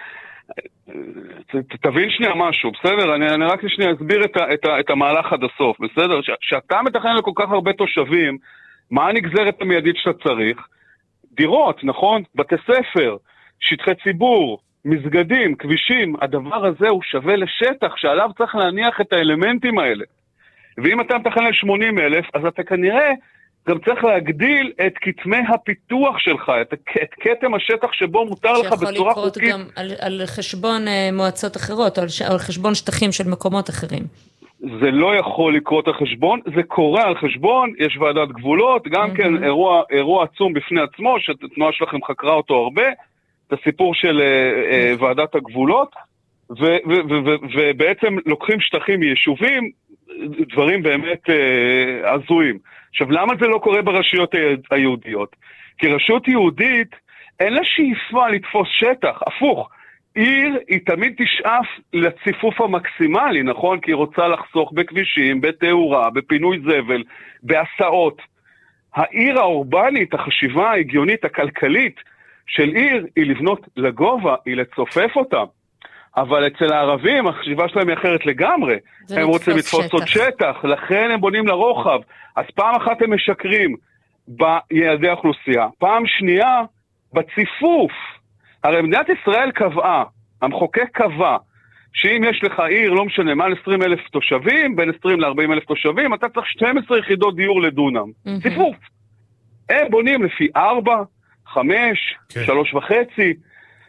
תבין שנייה משהו, בסדר? אני, אני רק שנייה אסביר את, ה, את, ה, את המהלך עד הסוף, בסדר? שאתה מתכנן לכל כך הרבה תושבים, מה הנגזרת המיידית שאתה צריך? דירות, נכון? בתי ספר, שטחי ציבור, מסגדים, כבישים, הדבר הזה הוא שווה לשטח שעליו צריך להניח את האלמנטים האלה. ואם אתה מתכנן ל-שמונים אלף, אז אתה כנראה גם צריך להגדיל את כתמי הפיתוח שלך, את, את כתם השטח שבו מותר לך בצורה חוקית. שיכול לקרות גם על, על חשבון מועצות אחרות, או על, על חשבון שטחים של מקומות אחרים. זה לא יכול לקרות על חשבון, זה קורה על חשבון, יש ועדת גבולות, גם mm-hmm. כן אירוע, אירוע עצום בפני עצמו, שהתנועה שלכם חקרה אותו הרבה, את הסיפור של mm-hmm. ועדת הגבולות, ו, ו, ו, ו, ובעצם לוקחים שטחים מיישובים, דברים באמת אה, עזויים. עכשיו, למה זה לא קורה ברשויות היהודיות? כי רשות יהודית אין לה שאיפה לתפוס שטח, הפוך. עיר היא תמיד תשאף לציפוף המקסימלי, נכון? כי היא רוצה לחסוך בכבישים, בתאורה, בפינוי זבל, בהסעות. העיר האורבנית, החשיבה ההגיונית, הכלכלית של עיר היא לבנות לגובה, היא לצופף אותה. אבל אצל הערבים החשיבה שלהם היא אחרת לגמרי. הם רוצים לתפוס עוד שטח, לכן הם בונים לרוחב. אז פעם אחת הם משקרים ביעדי האוכלוסייה. פעם שנייה, בציפוף. הרי מדינת ישראל קבעה, המחוקק קבע, שאם יש לך עיר, לא משנה, מעל עשרים אלף תושבים, בין עשרים ל-ארבעים אלף תושבים, אתה צריך שתים עשרה יחידות דיור לדונם. Mm-hmm. ציפוף. הם בונים לפי ארבע, חמש, כן. שלוש וחצי.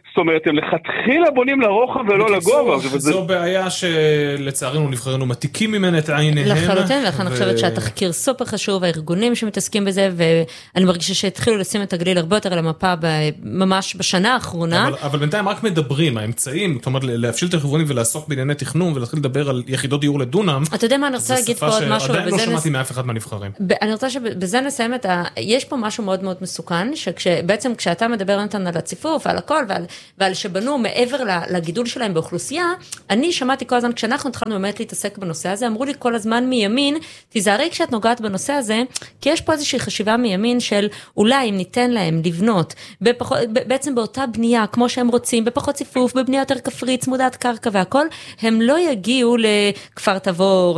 זאת אומרת, הם לכתחילה בונים לרוחב ולא לגובה. זו בעיה שלצערנו נבחרנו מתיקים ממנה את עיניהם. לחלוטין, ולכן אני חושבת שהתחקיר סופר חשוב, הארגונים שמתעסקים בזה, ואני מרגישה שהתחילו לשים את הגליל הרבה יותר על המפה ממש בשנה האחרונה. אבל בינתיים רק מדברים, האמצעים, זאת אומרת, להפשיל את הכיוונים ולעסוק בענייני תכנון, ולהתחיל לדבר על יחידות דיור לדונם. אתה יודע מה, אני רוצה להגיד פה עוד משהו. עדיין לא שמעתי מאף אחד מהנבחרים. אני רוצה שבזה נסיים את ה... יש פה משהו מאוד מאוד מסוכן, שבעצם כשאתה מדבר נתן על הציפוף, על הכל, ועל, ועל שבנו מעבר לגידול שלהם באוכלוסייה, אני שמעתי כל הזמן, כשאנחנו התחלנו באמת להתעסק בנושא הזה, אמרו לי כל הזמן מימין, תיזהרי כשאת נוגעת בנושא הזה, כי יש פה איזושהי חשיבה מימין של אולי אם ניתן להם לבנות, בפחות, בעצם באותה בנייה, כמו שהם רוצים, בפחות ציפוף, בבנייה יותר כפרית, צמודת קרקע והכל, הם לא יגיעו לכפר תבור,